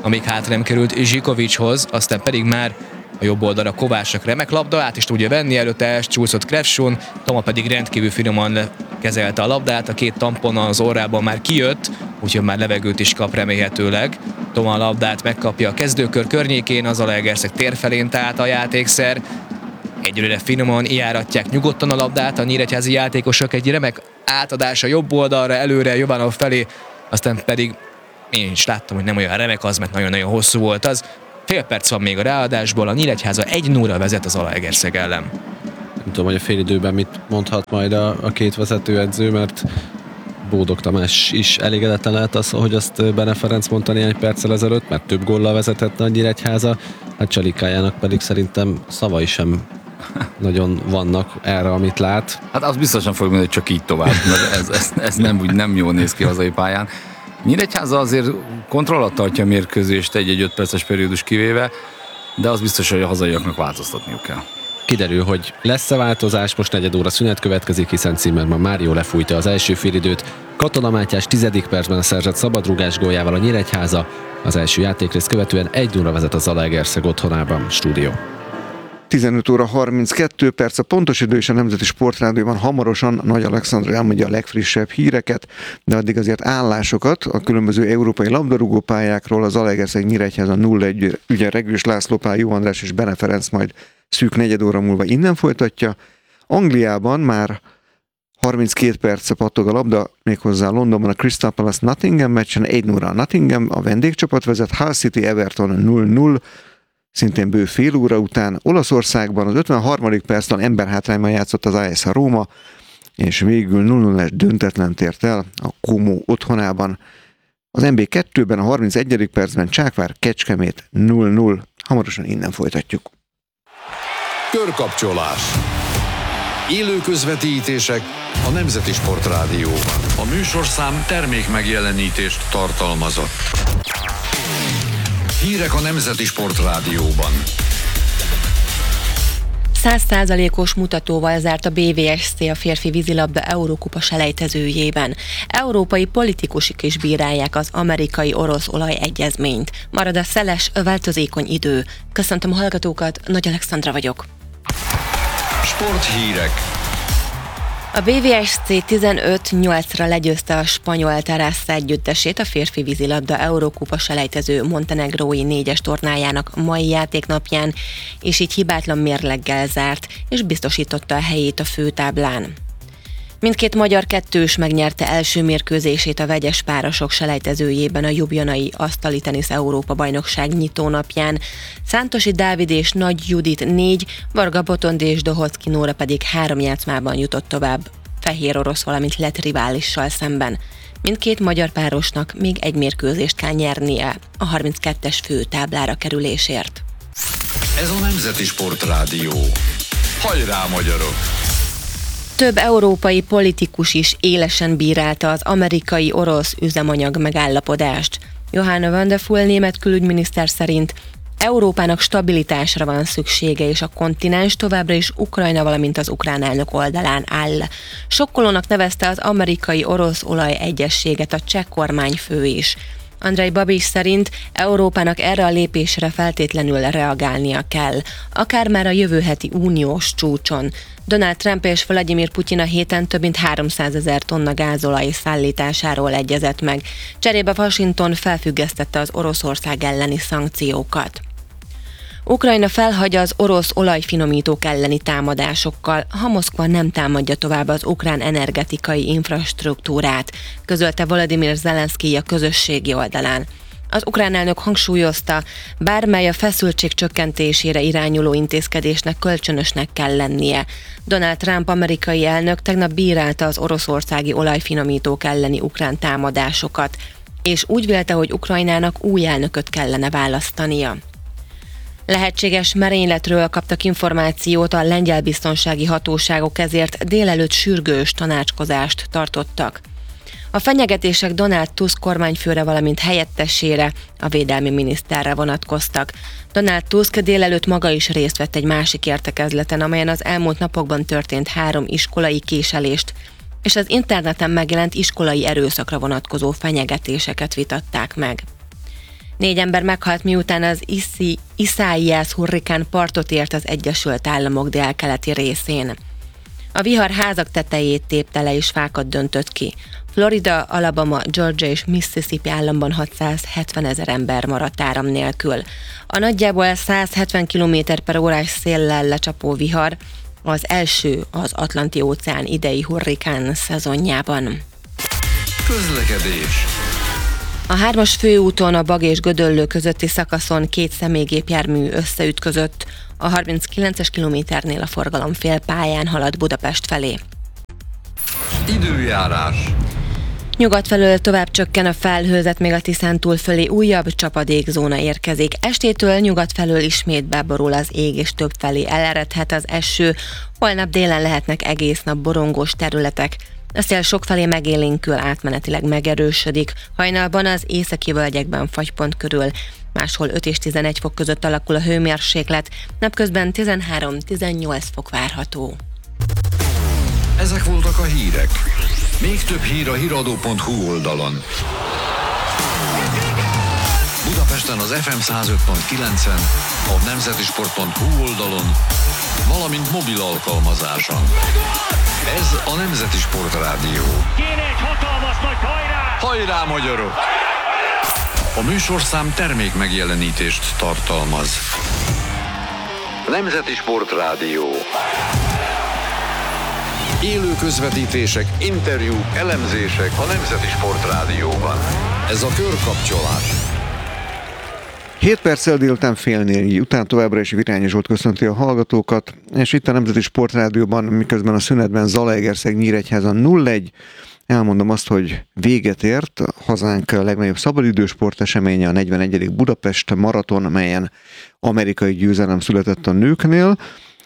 amíg hátra nem került Zsikovicshoz, aztán pedig már a jobb oldalra Kovácsnak remek labda, át is tudja venni, előtte elcsúszott Krefson, Toma pedig rendkívül finoman kezelte a labdát, a két tampon az orrában már kijött, úgyhogy már levegőt is kap remélhetőleg. Toma a labdát megkapja a kezdőkör környékén, az Zalaegerszeg tér felén tehát a játékszer. Egyelőre finoman járatják nyugodtan a labdát a nyíregyházi játékosok, egy remek átadás a jobb oldalra, előre, Jovanov felé, aztán pedig én is láttam, hogy nem olyan remek az, mert nagyon-nagyon hosszú volt az. Fél perc van még a ráadásból, a Nyíregyháza egy nulla vezet az Zalaegerszeg ellen. Nem tudom, hogy a félidőben mit mondhat majd a, a két vezetőedző, mert Bódog Tamás is elégedetlen lehet az, hogy azt Bene Ferenc mondta néhány perccel ezelőtt, mert több góllal vezethetne a Nyíregyháza, hát Csalikájának pedig szerintem szavai sem nagyon vannak erre, amit lát. Hát az biztosan fog mondani, hogy csak így tovább, mert ez, ez, ez nem, úgy nem jól néz ki hazai pályán. Nyíregyháza azért kontroll alatt tartja a mérkőzést egy-egy öt perces periódus kivéve, de az biztos, hogy a hazaiaknak változtatniuk kell. Kiderül, hogy lesz-e változás, most negyed óra szünet következik, hiszen Zimmermann már jól lefújta az első félidőt. Katona Mátyás tizedik percben szerzett szabadrugás góljával a Nyíregyháza, az első játékrész követően egy nulla vezet a Zalaegerszeg otthonában. Stúdió. tizenöt óra harminckettő perc, a pontos idő és a Nemzeti Sportrádióban hamarosan Nagy Alexandra elmondja a legfrissebb híreket, de addig azért állásokat a különböző európai labdarúgó pályákról. Az Zalaegerszeg Nyíregyháza nulla egy, ugye Regős László Pál, Jó András és Bene Ferenc majd szűk negyed óra múlva innen folytatja. Angliában már harminckét perce pattog a labda, méghozzá Londonban a Crystal Palace Nottingham meccsen, egy nulla a Nottingham, a vendégcsapat vezet, Hull City Everton nulla nulla, szintén bő fél óra után. Olaszországban az ötvenharmadik percben emberhátrányban játszott az á es Róma, és végül nulla nulla döntetlen tért el a Como otthonában. Az en bé kettőben a harmincegyedik percben Csákvár Kecskemét nulla nulla. Hamarosan innen folytatjuk. Körkapcsolás. Élő közvetítések a Nemzeti Sportrádióban. A műsorszám termék megjelenítést tartalmazott. Hírek a Nemzeti Sportrádióban. száz százalékos mutatóval zárt a bé vé es cé a férfi vízilabda Eurókupa selejtezőjében. Európai politikusok is bírálják az amerikai-orosz olajegyezményt. Marad a szeles, változékony idő. Köszöntöm a hallgatókat, Nagy Alexandra vagyok. Sporthírek. A bé vé es cé tizenöt nyolcra legyőzte a spanyol Terrassa együttesét a férfi vízilabda Eurókupa selejtező montenegrói négyes tornájának mai játéknapján, és így hibátlan mérleggel zárt, és biztosította a helyét a főtáblán. Mindkét magyar kettős megnyerte első mérkőzését a vegyes párosok selejtezőjében a Ljubljanai asztali tenisz Európa-bajnokság nyitónapján. Szántosi Dávid és Nagy Judit négy, Varga Botond és Dohocki Nóra pedig három játszmában jutott tovább fehér orosz, valamint lett riválissal szemben. Mindkét magyar párosnak még egy mérkőzést kell nyernie a harminckettes főtáblára kerülésért. Ez a Nemzeti Sportrádió. Hajrá, magyarok! Több európai politikus is élesen bírálta az amerikai-orosz üzemanyag megállapodást. Johanna van der Full német külügyminiszter szerint Európának stabilitásra van szüksége, és a kontinens továbbra is Ukrajna, valamint az ukrán elnök oldalán áll. Sokkolónak nevezte az amerikai-orosz olajegyezséget a cseh kormányfő is. Andrej Babiš szerint Európának erre a lépésre feltétlenül reagálnia kell, akár már a jövő heti uniós csúcson. Donald Trump és Vladimir Putyin a héten több mint háromszázezer tonna gázolaj szállításáról egyezett meg. Cserébe Washington felfüggesztette az Oroszország elleni szankciókat. Ukrajna felhagyja az orosz olajfinomítók elleni támadásokkal, ha Moszkva nem támadja tovább az ukrán energetikai infrastruktúrát, közölte Volodymyr Zelenszkij a közösségi oldalán. Az ukrán elnök hangsúlyozta, bármely a feszültség csökkentésére irányuló intézkedésnek kölcsönösnek kell lennie. Donald Trump amerikai elnök tegnap bírálta az oroszországi olajfinomítók elleni ukrán támadásokat, és úgy vélte, hogy Ukrajnának új elnököt kellene választania. Lehetséges merényletről kaptak információt a lengyel biztonsági hatóságok, ezért délelőtt sürgős tanácskozást tartottak. A fenyegetések Donald Tusk kormányfőre, valamint helyettesére, a védelmi miniszterre vonatkoztak. Donald Tusk délelőtt maga is részt vett egy másik értekezleten, amelyen az elmúlt napokban történt három iskolai késelést, és az interneten megjelent iskolai erőszakra vonatkozó fenyegetéseket vitatták meg. Négy ember meghalt, miután az Iszi, Isaias hurrikán partot ért az Egyesült Államok délkeleti részén. A vihar házak tetejét tépte le és fákat döntött ki. Florida, Alabama, Georgia és Mississippi államban hatszázhetven ezer ember maradt áram nélkül. A nagyjából száz hetven kilométer per órás széllel lecsapó vihar az első az Atlanti-óceán idei hurrikán szezonjában. Közlekedés. A hármas főúton a Bag és Gödöllő közötti szakaszon két személygépjármű összeütközött. A harminckilences kilométernél a forgalom félpályán halad Budapest felé. Időjárás. Nyugat felől tovább csökken a felhőzet, még a Tiszántúl fölé újabb csapadékzóna érkezik. Estétől nyugat felől ismét beborul az ég, és több felé eleredhet az eső. Holnap délen lehetnek egész nap borongós területek. A szél sokfelé megélénkül, átmenetileg megerősödik. Hajnalban az északi völgyekben fagypont körül, máshol öt és tizenegy fok között alakul a hőmérséklet, napközben tizenhárom-tizennyolc fok várható. Ezek voltak a hírek. Még több hír a híradó pont hu oldalon. Budapesten az ef em száz öt pont kilencen, a nemzetisport pont hu oldalon, valamint mobil alkalmazáson. Ez a Nemzeti Sport Rádió. Kéne egy hatalmas nagy hajrá! Hajrá, magyarok! A műsorszám termék megjelenítést tartalmaz. Nemzeti Sport Rádió. Élő közvetítések, interjúk, elemzések a Nemzeti Sport Rádióban. Ez a körkapcsolás. hét perccel délután fél négy után továbbra is Virányi Zsolt köszönti a hallgatókat, és itt a Nemzeti Sport Rádióban, miközben a szünetben Zalaegerszeg Nyíregyházan nulla egy, elmondom azt, hogy véget ért a hazánk legnagyobb szabadidősport eseménye, a negyvenegyedik Budapest maraton, melyen amerikai győzelem született a nőknél,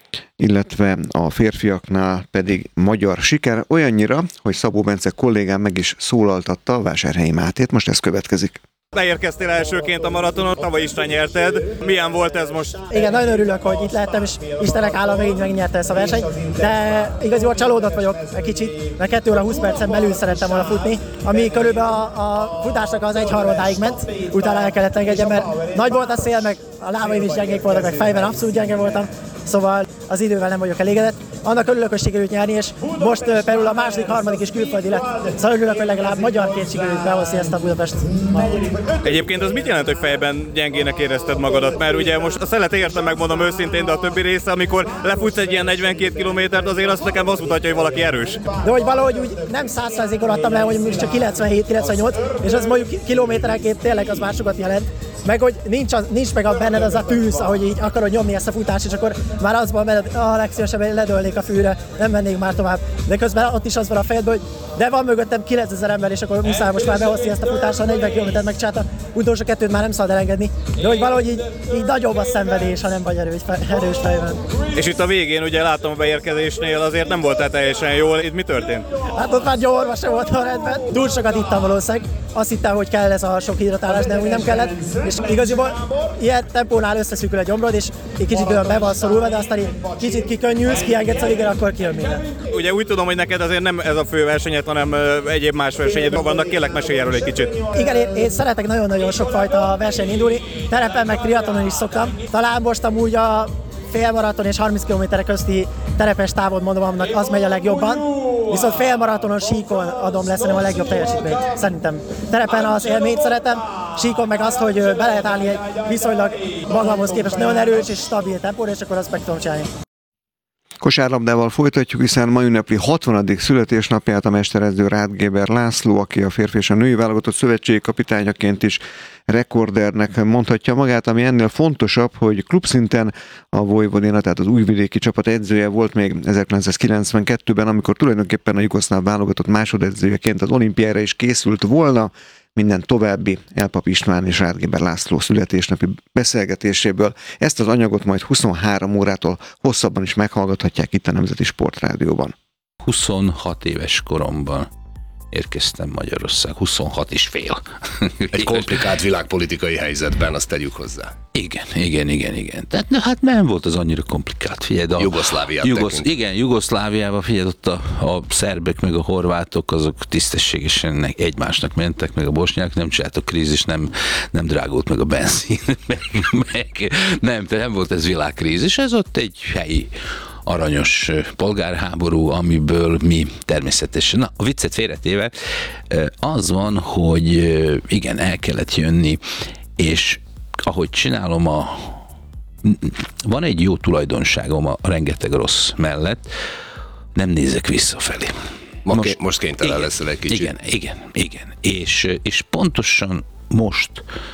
illetve a férfiaknál pedig magyar siker, olyannyira, hogy Szabó Bence kollégám meg is szólaltatta a Vásárhelyi Mátét, most ez következik. Beérkeztél elsőként a maratonon, tavaly is nyerted. Milyen volt ez most? Igen, nagyon örülök, hogy itt lehettem, és Istenek hála még így megnyerte ezt a versenyt, de igaziból csalódott vagyok egy kicsit, mert kettő óra húsz percen belül szerettem volna futni, ami körülbelül a, a futásnak az egy harmadáig ment, utána el kellett engedjem, mert nagy volt a szél, meg a lábaim is gyengék voltak, meg fejben abszolút gyenge voltam, szóval az idővel nem vagyok elégedett. Annak örülök, hogy sikerült nyerni, és most uh, például a második, harmadik is külföldi lett. Szóval örülök, hogy legalább magyarként sikerült behozni ezt a Budapest. Egyébként az mit jelent, hogy fejben gyengének érezted magadat? Mert ugye most a szelet értem, megmondom őszintén, de a többi része, amikor lefutsz egy ilyen negyvenkét kilométert, azért azt nekem azt mutatja, hogy valaki erős. De hogy valahogy úgy nem száz százalékon adtam le, hogy most csak kilencvenhét kilencvennyolc, és az mondjuk kilométerenként tényleg az már sokat jelent. Meg hogy nincs, az, nincs meg a benned az a tűz, ahogy így akarod nyomni ezt a futást, és akkor már azban benned, a legszívesebben ledölnék a fűre, nem mennék már tovább. De közben ott is az van a fejedben, hogy de van mögöttem kilencezer ember, és akkor muszáj most már behozni ezt a futást, a negyven kilométert megcsinálta, utolsó kettőt már nem szabad elengedni. De hogy valahogy így, így nagyobb a szenvedés, ha nem vagy erős, erős fejben. És itt a végén ugye látom a beérkezésnél azért nem voltál teljesen jól, itt mi történt? Hát ott már gyorma sem volt a rendben, túl sokat ittam valószínűleg. Azt hittem, hogy kell ez a sok hidratálás, de úgy nem kellett. És igaziból ilyen tempónál összeszűkül a gyomrod, és egy kicsit olyan be van szorulva, de aztán így kicsit kikönnyülsz, kiengedsz a végén, akkor kijön minden. Ugye úgy tudom, hogy neked azért nem ez a fő versenyed, hanem egyéb más versenyed vannak, kérlek mesélj erről egy kicsit. Igen, én, én szeretek nagyon-nagyon sokfajta versenyen indulni, terepen meg triatlonon is szoktam. Talán most amúgy a félmaraton és harminc kilométerek közti terepes távot mondom, annak az megy a legjobban. Viszont félmaratonon síkon adom le szerintem a legjobb teljesítményt, szerintem. Terepen az élményt szeretem, síkon meg azt, hogy be lehet állni egy viszonylag magamhoz képest nagyon erős és stabil tempóra, és akkor azt meg tudom csinálni. Kosárlabdával folytatjuk, hiszen ma ünnepli hatvanadik születésnapját a mesteredző Ráth Géber László, aki a férfi és a női válogatott szövetségi kapitányaként is rekordernek mondhatja magát, ami ennél fontosabb, hogy klubszinten a Vojvodina, tehát az újvidéki csapat edzője volt még ezerkilencszázkilencvenkettőben, amikor tulajdonképpen a jugoszláv válogatott másodedzőjeként az olimpiára is készült volna. Minden további Elpap István és Ráth Géber László születésnapi beszélgetéséből. Ezt az anyagot majd huszonhárom órától hosszabban is meghallgathatják itt a Nemzeti Sport Rádióban. huszonhat éves koromban érkeztem Magyarország, huszonhat és fél. Egy komplikált világpolitikai helyzetben, azt tegyük hozzá. Igen, igen, igen, igen. Tehát ne, hát nem volt az annyira komplikált. Figyeld, a Jugoszláviát Jugosz, Igen, Jugoszláviában, figyeld, ott a, a szerbek meg a horvátok, azok tisztességesen egymásnak mentek, meg a bosnyák nem csináltak krízis, nem, nem drágult meg a benzin, meg, meg nem, nem volt ez világkrízis, ez ott egy helyi aranyos polgárháború, amiből mi természetesen, na, a viccet félretéve, az van, hogy igen, el kellett jönni, és ahogy csinálom a... Van egy jó tulajdonságom a rengeteg rossz mellett, nem nézek visszafelé. Most, most kénytelen leszel egy kicsit. Igen, igen, igen. És, és pontosan most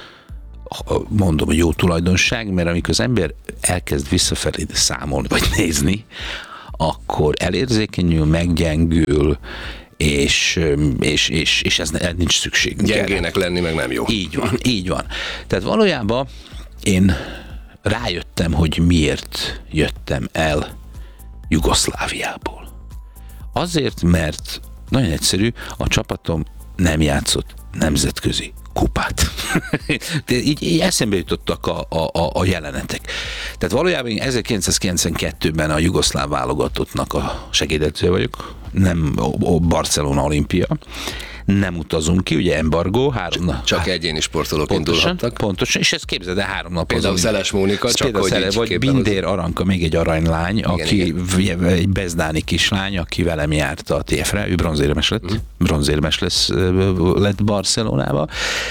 mondom, hogy jó tulajdonság, mert amikor az ember elkezd visszafelé számolni, vagy nézni, akkor elérzékenyül, meggyengül, és, és, és, és ez nincs szükség. Gyengének lenni meg nem jó. Így van, így van. Tehát valójában én rájöttem, hogy miért jöttem el Jugoszláviából. Azért, mert nagyon egyszerű, a csapatom nem játszott nemzetközi kupát. De így, így eszembe jutottak a, a, a jelenetek. Tehát valójában ezerkilencszázkilencvenkettőben a jugoszláv válogatottnak a segédedzője vagyok, nem a Barcelona Olimpia. Nem utazunk ki, ugye embargó, három nap. Csak egyéni sportolók pontosan, indulhattak. Pontosan, és ezt képzeld el három nap. Például Szeles Mónika, csak például hogy Szele, így vagy Bindér Aranka, még egy aranylány, igen, aki igen. egy bezdáni kislány, aki velem járt a té ef-re, ő bronzérmes lett, mm. bronzérmes lesz, lett Barcelonába.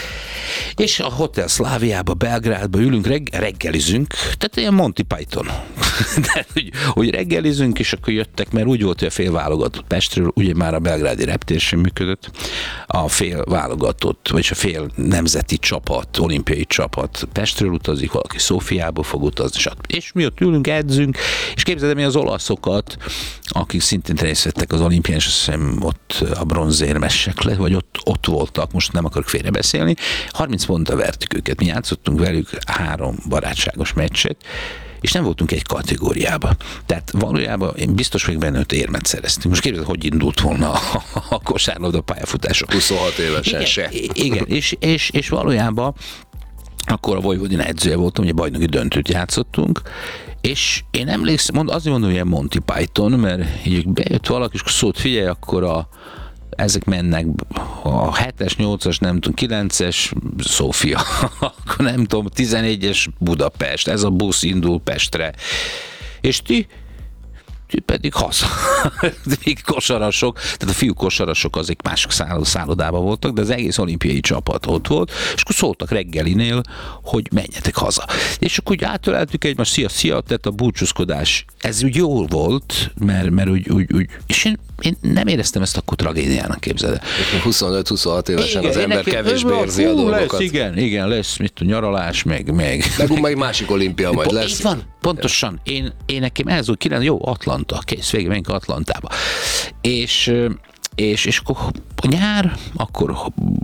És a Hotel Szláviába, Belgrádba ülünk, reg- reggelizünk, tehát ilyen Monty Python. De, hogy, hogy reggelizünk, és akkor jöttek, mert úgy volt, hogy a fél válogatott Pestről, ugye már a belgrádi reptér sem működött, a fél válogatott, vagyis a fél nemzeti csapat, olimpiai csapat Pestről utazik, valaki Szófiába fog utazni, stb. És mi ott ülünk, edzünk, és képzeld el, az olaszokat, akik szintén részt vettek az olimpián, és azt hiszem ott a bronzérmesek le, vagy ott, ott voltak, most nem akarok félrebeszélni, harminc ponttal vertük őket, mi játszottunk velük három barátságos meccset, és nem voltunk egy kategóriában. Tehát valójában én biztos vagyok benne, hogy érmet szereztünk. Most képzeld, hogy indult volna a, a kosárlabda pályafutások. huszonhat évesen igen, se. Igen, és, és, és valójában akkor a Vojvodina edzője voltam, ugye bajnoki döntőt játszottunk, és én emlékszem, mond, azért mondom, hogy ilyen Monty Python, mert így bejött valaki, és szólt, figyelj, akkor a ezek mennek a hetes, nyolcas, nem tudom, kilences Szófia, akkor nem tudom, tizenegyes Budapest, ez a busz indul Pestre, és ti ti pedig haza. Még kosarasok, tehát a fiú kosarasok azok mások szállodában voltak, de az egész olimpiai csapat ott volt, és akkor szóltak reggelinél, hogy menjetek haza. És akkor úgy átöleltük egymást, szia, szia, tehát a búcsúzkodás, ez úgy jó volt, mert, mert úgy, úgy, úgy, és én, én nem éreztem ezt akkor tragédiának, képzeld el. huszonöt-huszonhat évesen igen, az ember nekem, kevésbé érzi a dolgokat. Lesz, igen, igen, lesz, mit a nyaralás, meg, meg. Meg meg másik olimpia majd lesz. Így van, pontosan. Én, én nekem ez úgy kilenc, jó, Atlanta, kész, végig menjünk Atlantába. És, és, és akkor a nyár, akkor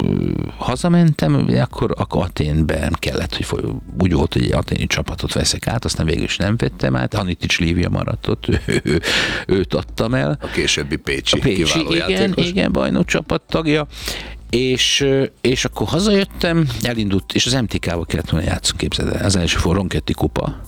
hazamentem, akkor, akkor Athénben kellett, hogy foly, úgy volt, hogy egy aténi csapatot veszek át, aztán végül is nem vettem át, Anitics Lívia maradt ott, ő, ő, őt adtam el. A későbbi Pécsi, a Pécsi kiváló igen, játékos. Igen, bajnok csapat tagja. És, és akkor hazajöttem, elindult, és az em té ká-val kellett volna játszani, képzeld el, az első Ronchetti kupa.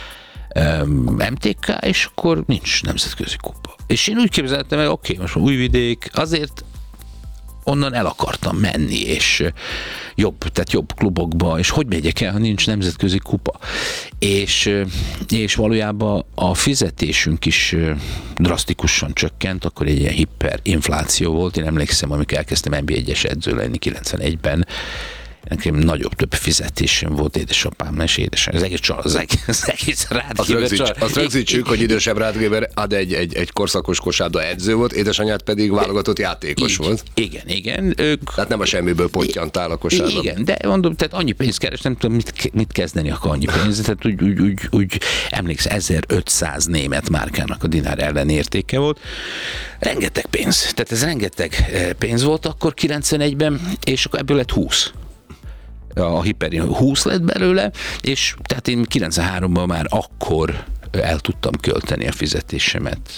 Hm. em té ká, és akkor nincs nemzetközi kupa. És én úgy képzeltem el, oké, okay, most Újvidék, azért onnan el akartam menni, és jobb, tehát jobb klubokba, és hogy megyek el, ha nincs nemzetközi kupa. És, és valójában a fizetésünk is drasztikusan csökkent, akkor egy ilyen hiperinfláció volt. Én emlékszem, amikor elkezdtem en bé egyes edző lenni kilencvenegyben, nekem nagyobb több fizetésem volt édesapám, és édesapám. Az egész csal, az egész, az egész Rádgéber. Azt rögzítsük, hogy idősebb Rádgéber ad egy, egy, egy korszakos kosárlabda edző volt, édesanyád pedig válogatott játékos így, volt. Igen, igen. Ők, tehát nem a semmiből pottyantál a kosárlabda. Igen, de mondom, tehát annyi pénzt keres, nem tudom, mit, mit kezdeni akar annyi pénzt. Tehát úgy, úgy, úgy, úgy emlékszem, ezerötszáz német márkának a dinár ellen értéke volt. Rengeteg pénz. Tehát ez rengeteg pénz volt akkor kilencvenegyben, és akkor ebből lett húsz. A hiperin húsz lett belőle, és tehát én kilencvenháromban már akkor el tudtam költeni a fizetésemet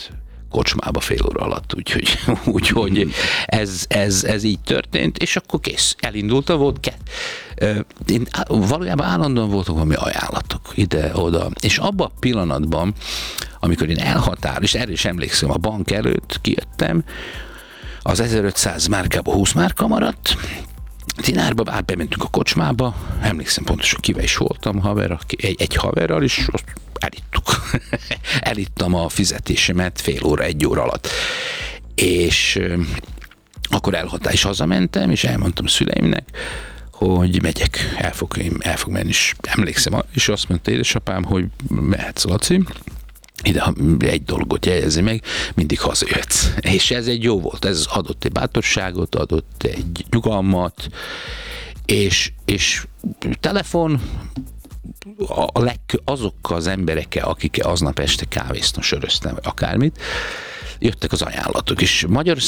kocsmába fél óra alatt, úgyhogy, úgyhogy ez, ez, ez így történt, és akkor kész, elindultam, volt ke. Én valójában állandóan voltak valami ajánlatok ide-oda, és abban a pillanatban, amikor én elhatár, és erre is emlékszem, a bank előtt kijöttem, az ezerötszáz márkába húsz márka maradt, dinárba, át bementünk a kocsmába, emlékszem pontosan kivel is voltam, haver, egy, egy haverral, és azt elittuk. Elittam a fizetésemet fél óra, egy óra alatt. És akkor elhatár is hazamentem, és elmondtam a szüleimnek, hogy megyek, el fog, el fog menni, és emlékszem, és azt mondta édesapám, hogy mehetsz, Laci, ide egy dolgot jegyezni meg, mindig hazajöhetsz. És ez egy jó volt, ez adott egy bátorságot, adott egy nyugalmat, és, és telefon, a leg, azokkal az emberekkel, akikkel aznap este kávéztam, söröztem, akármit, jöttek az ajánlatok, és Magyarországon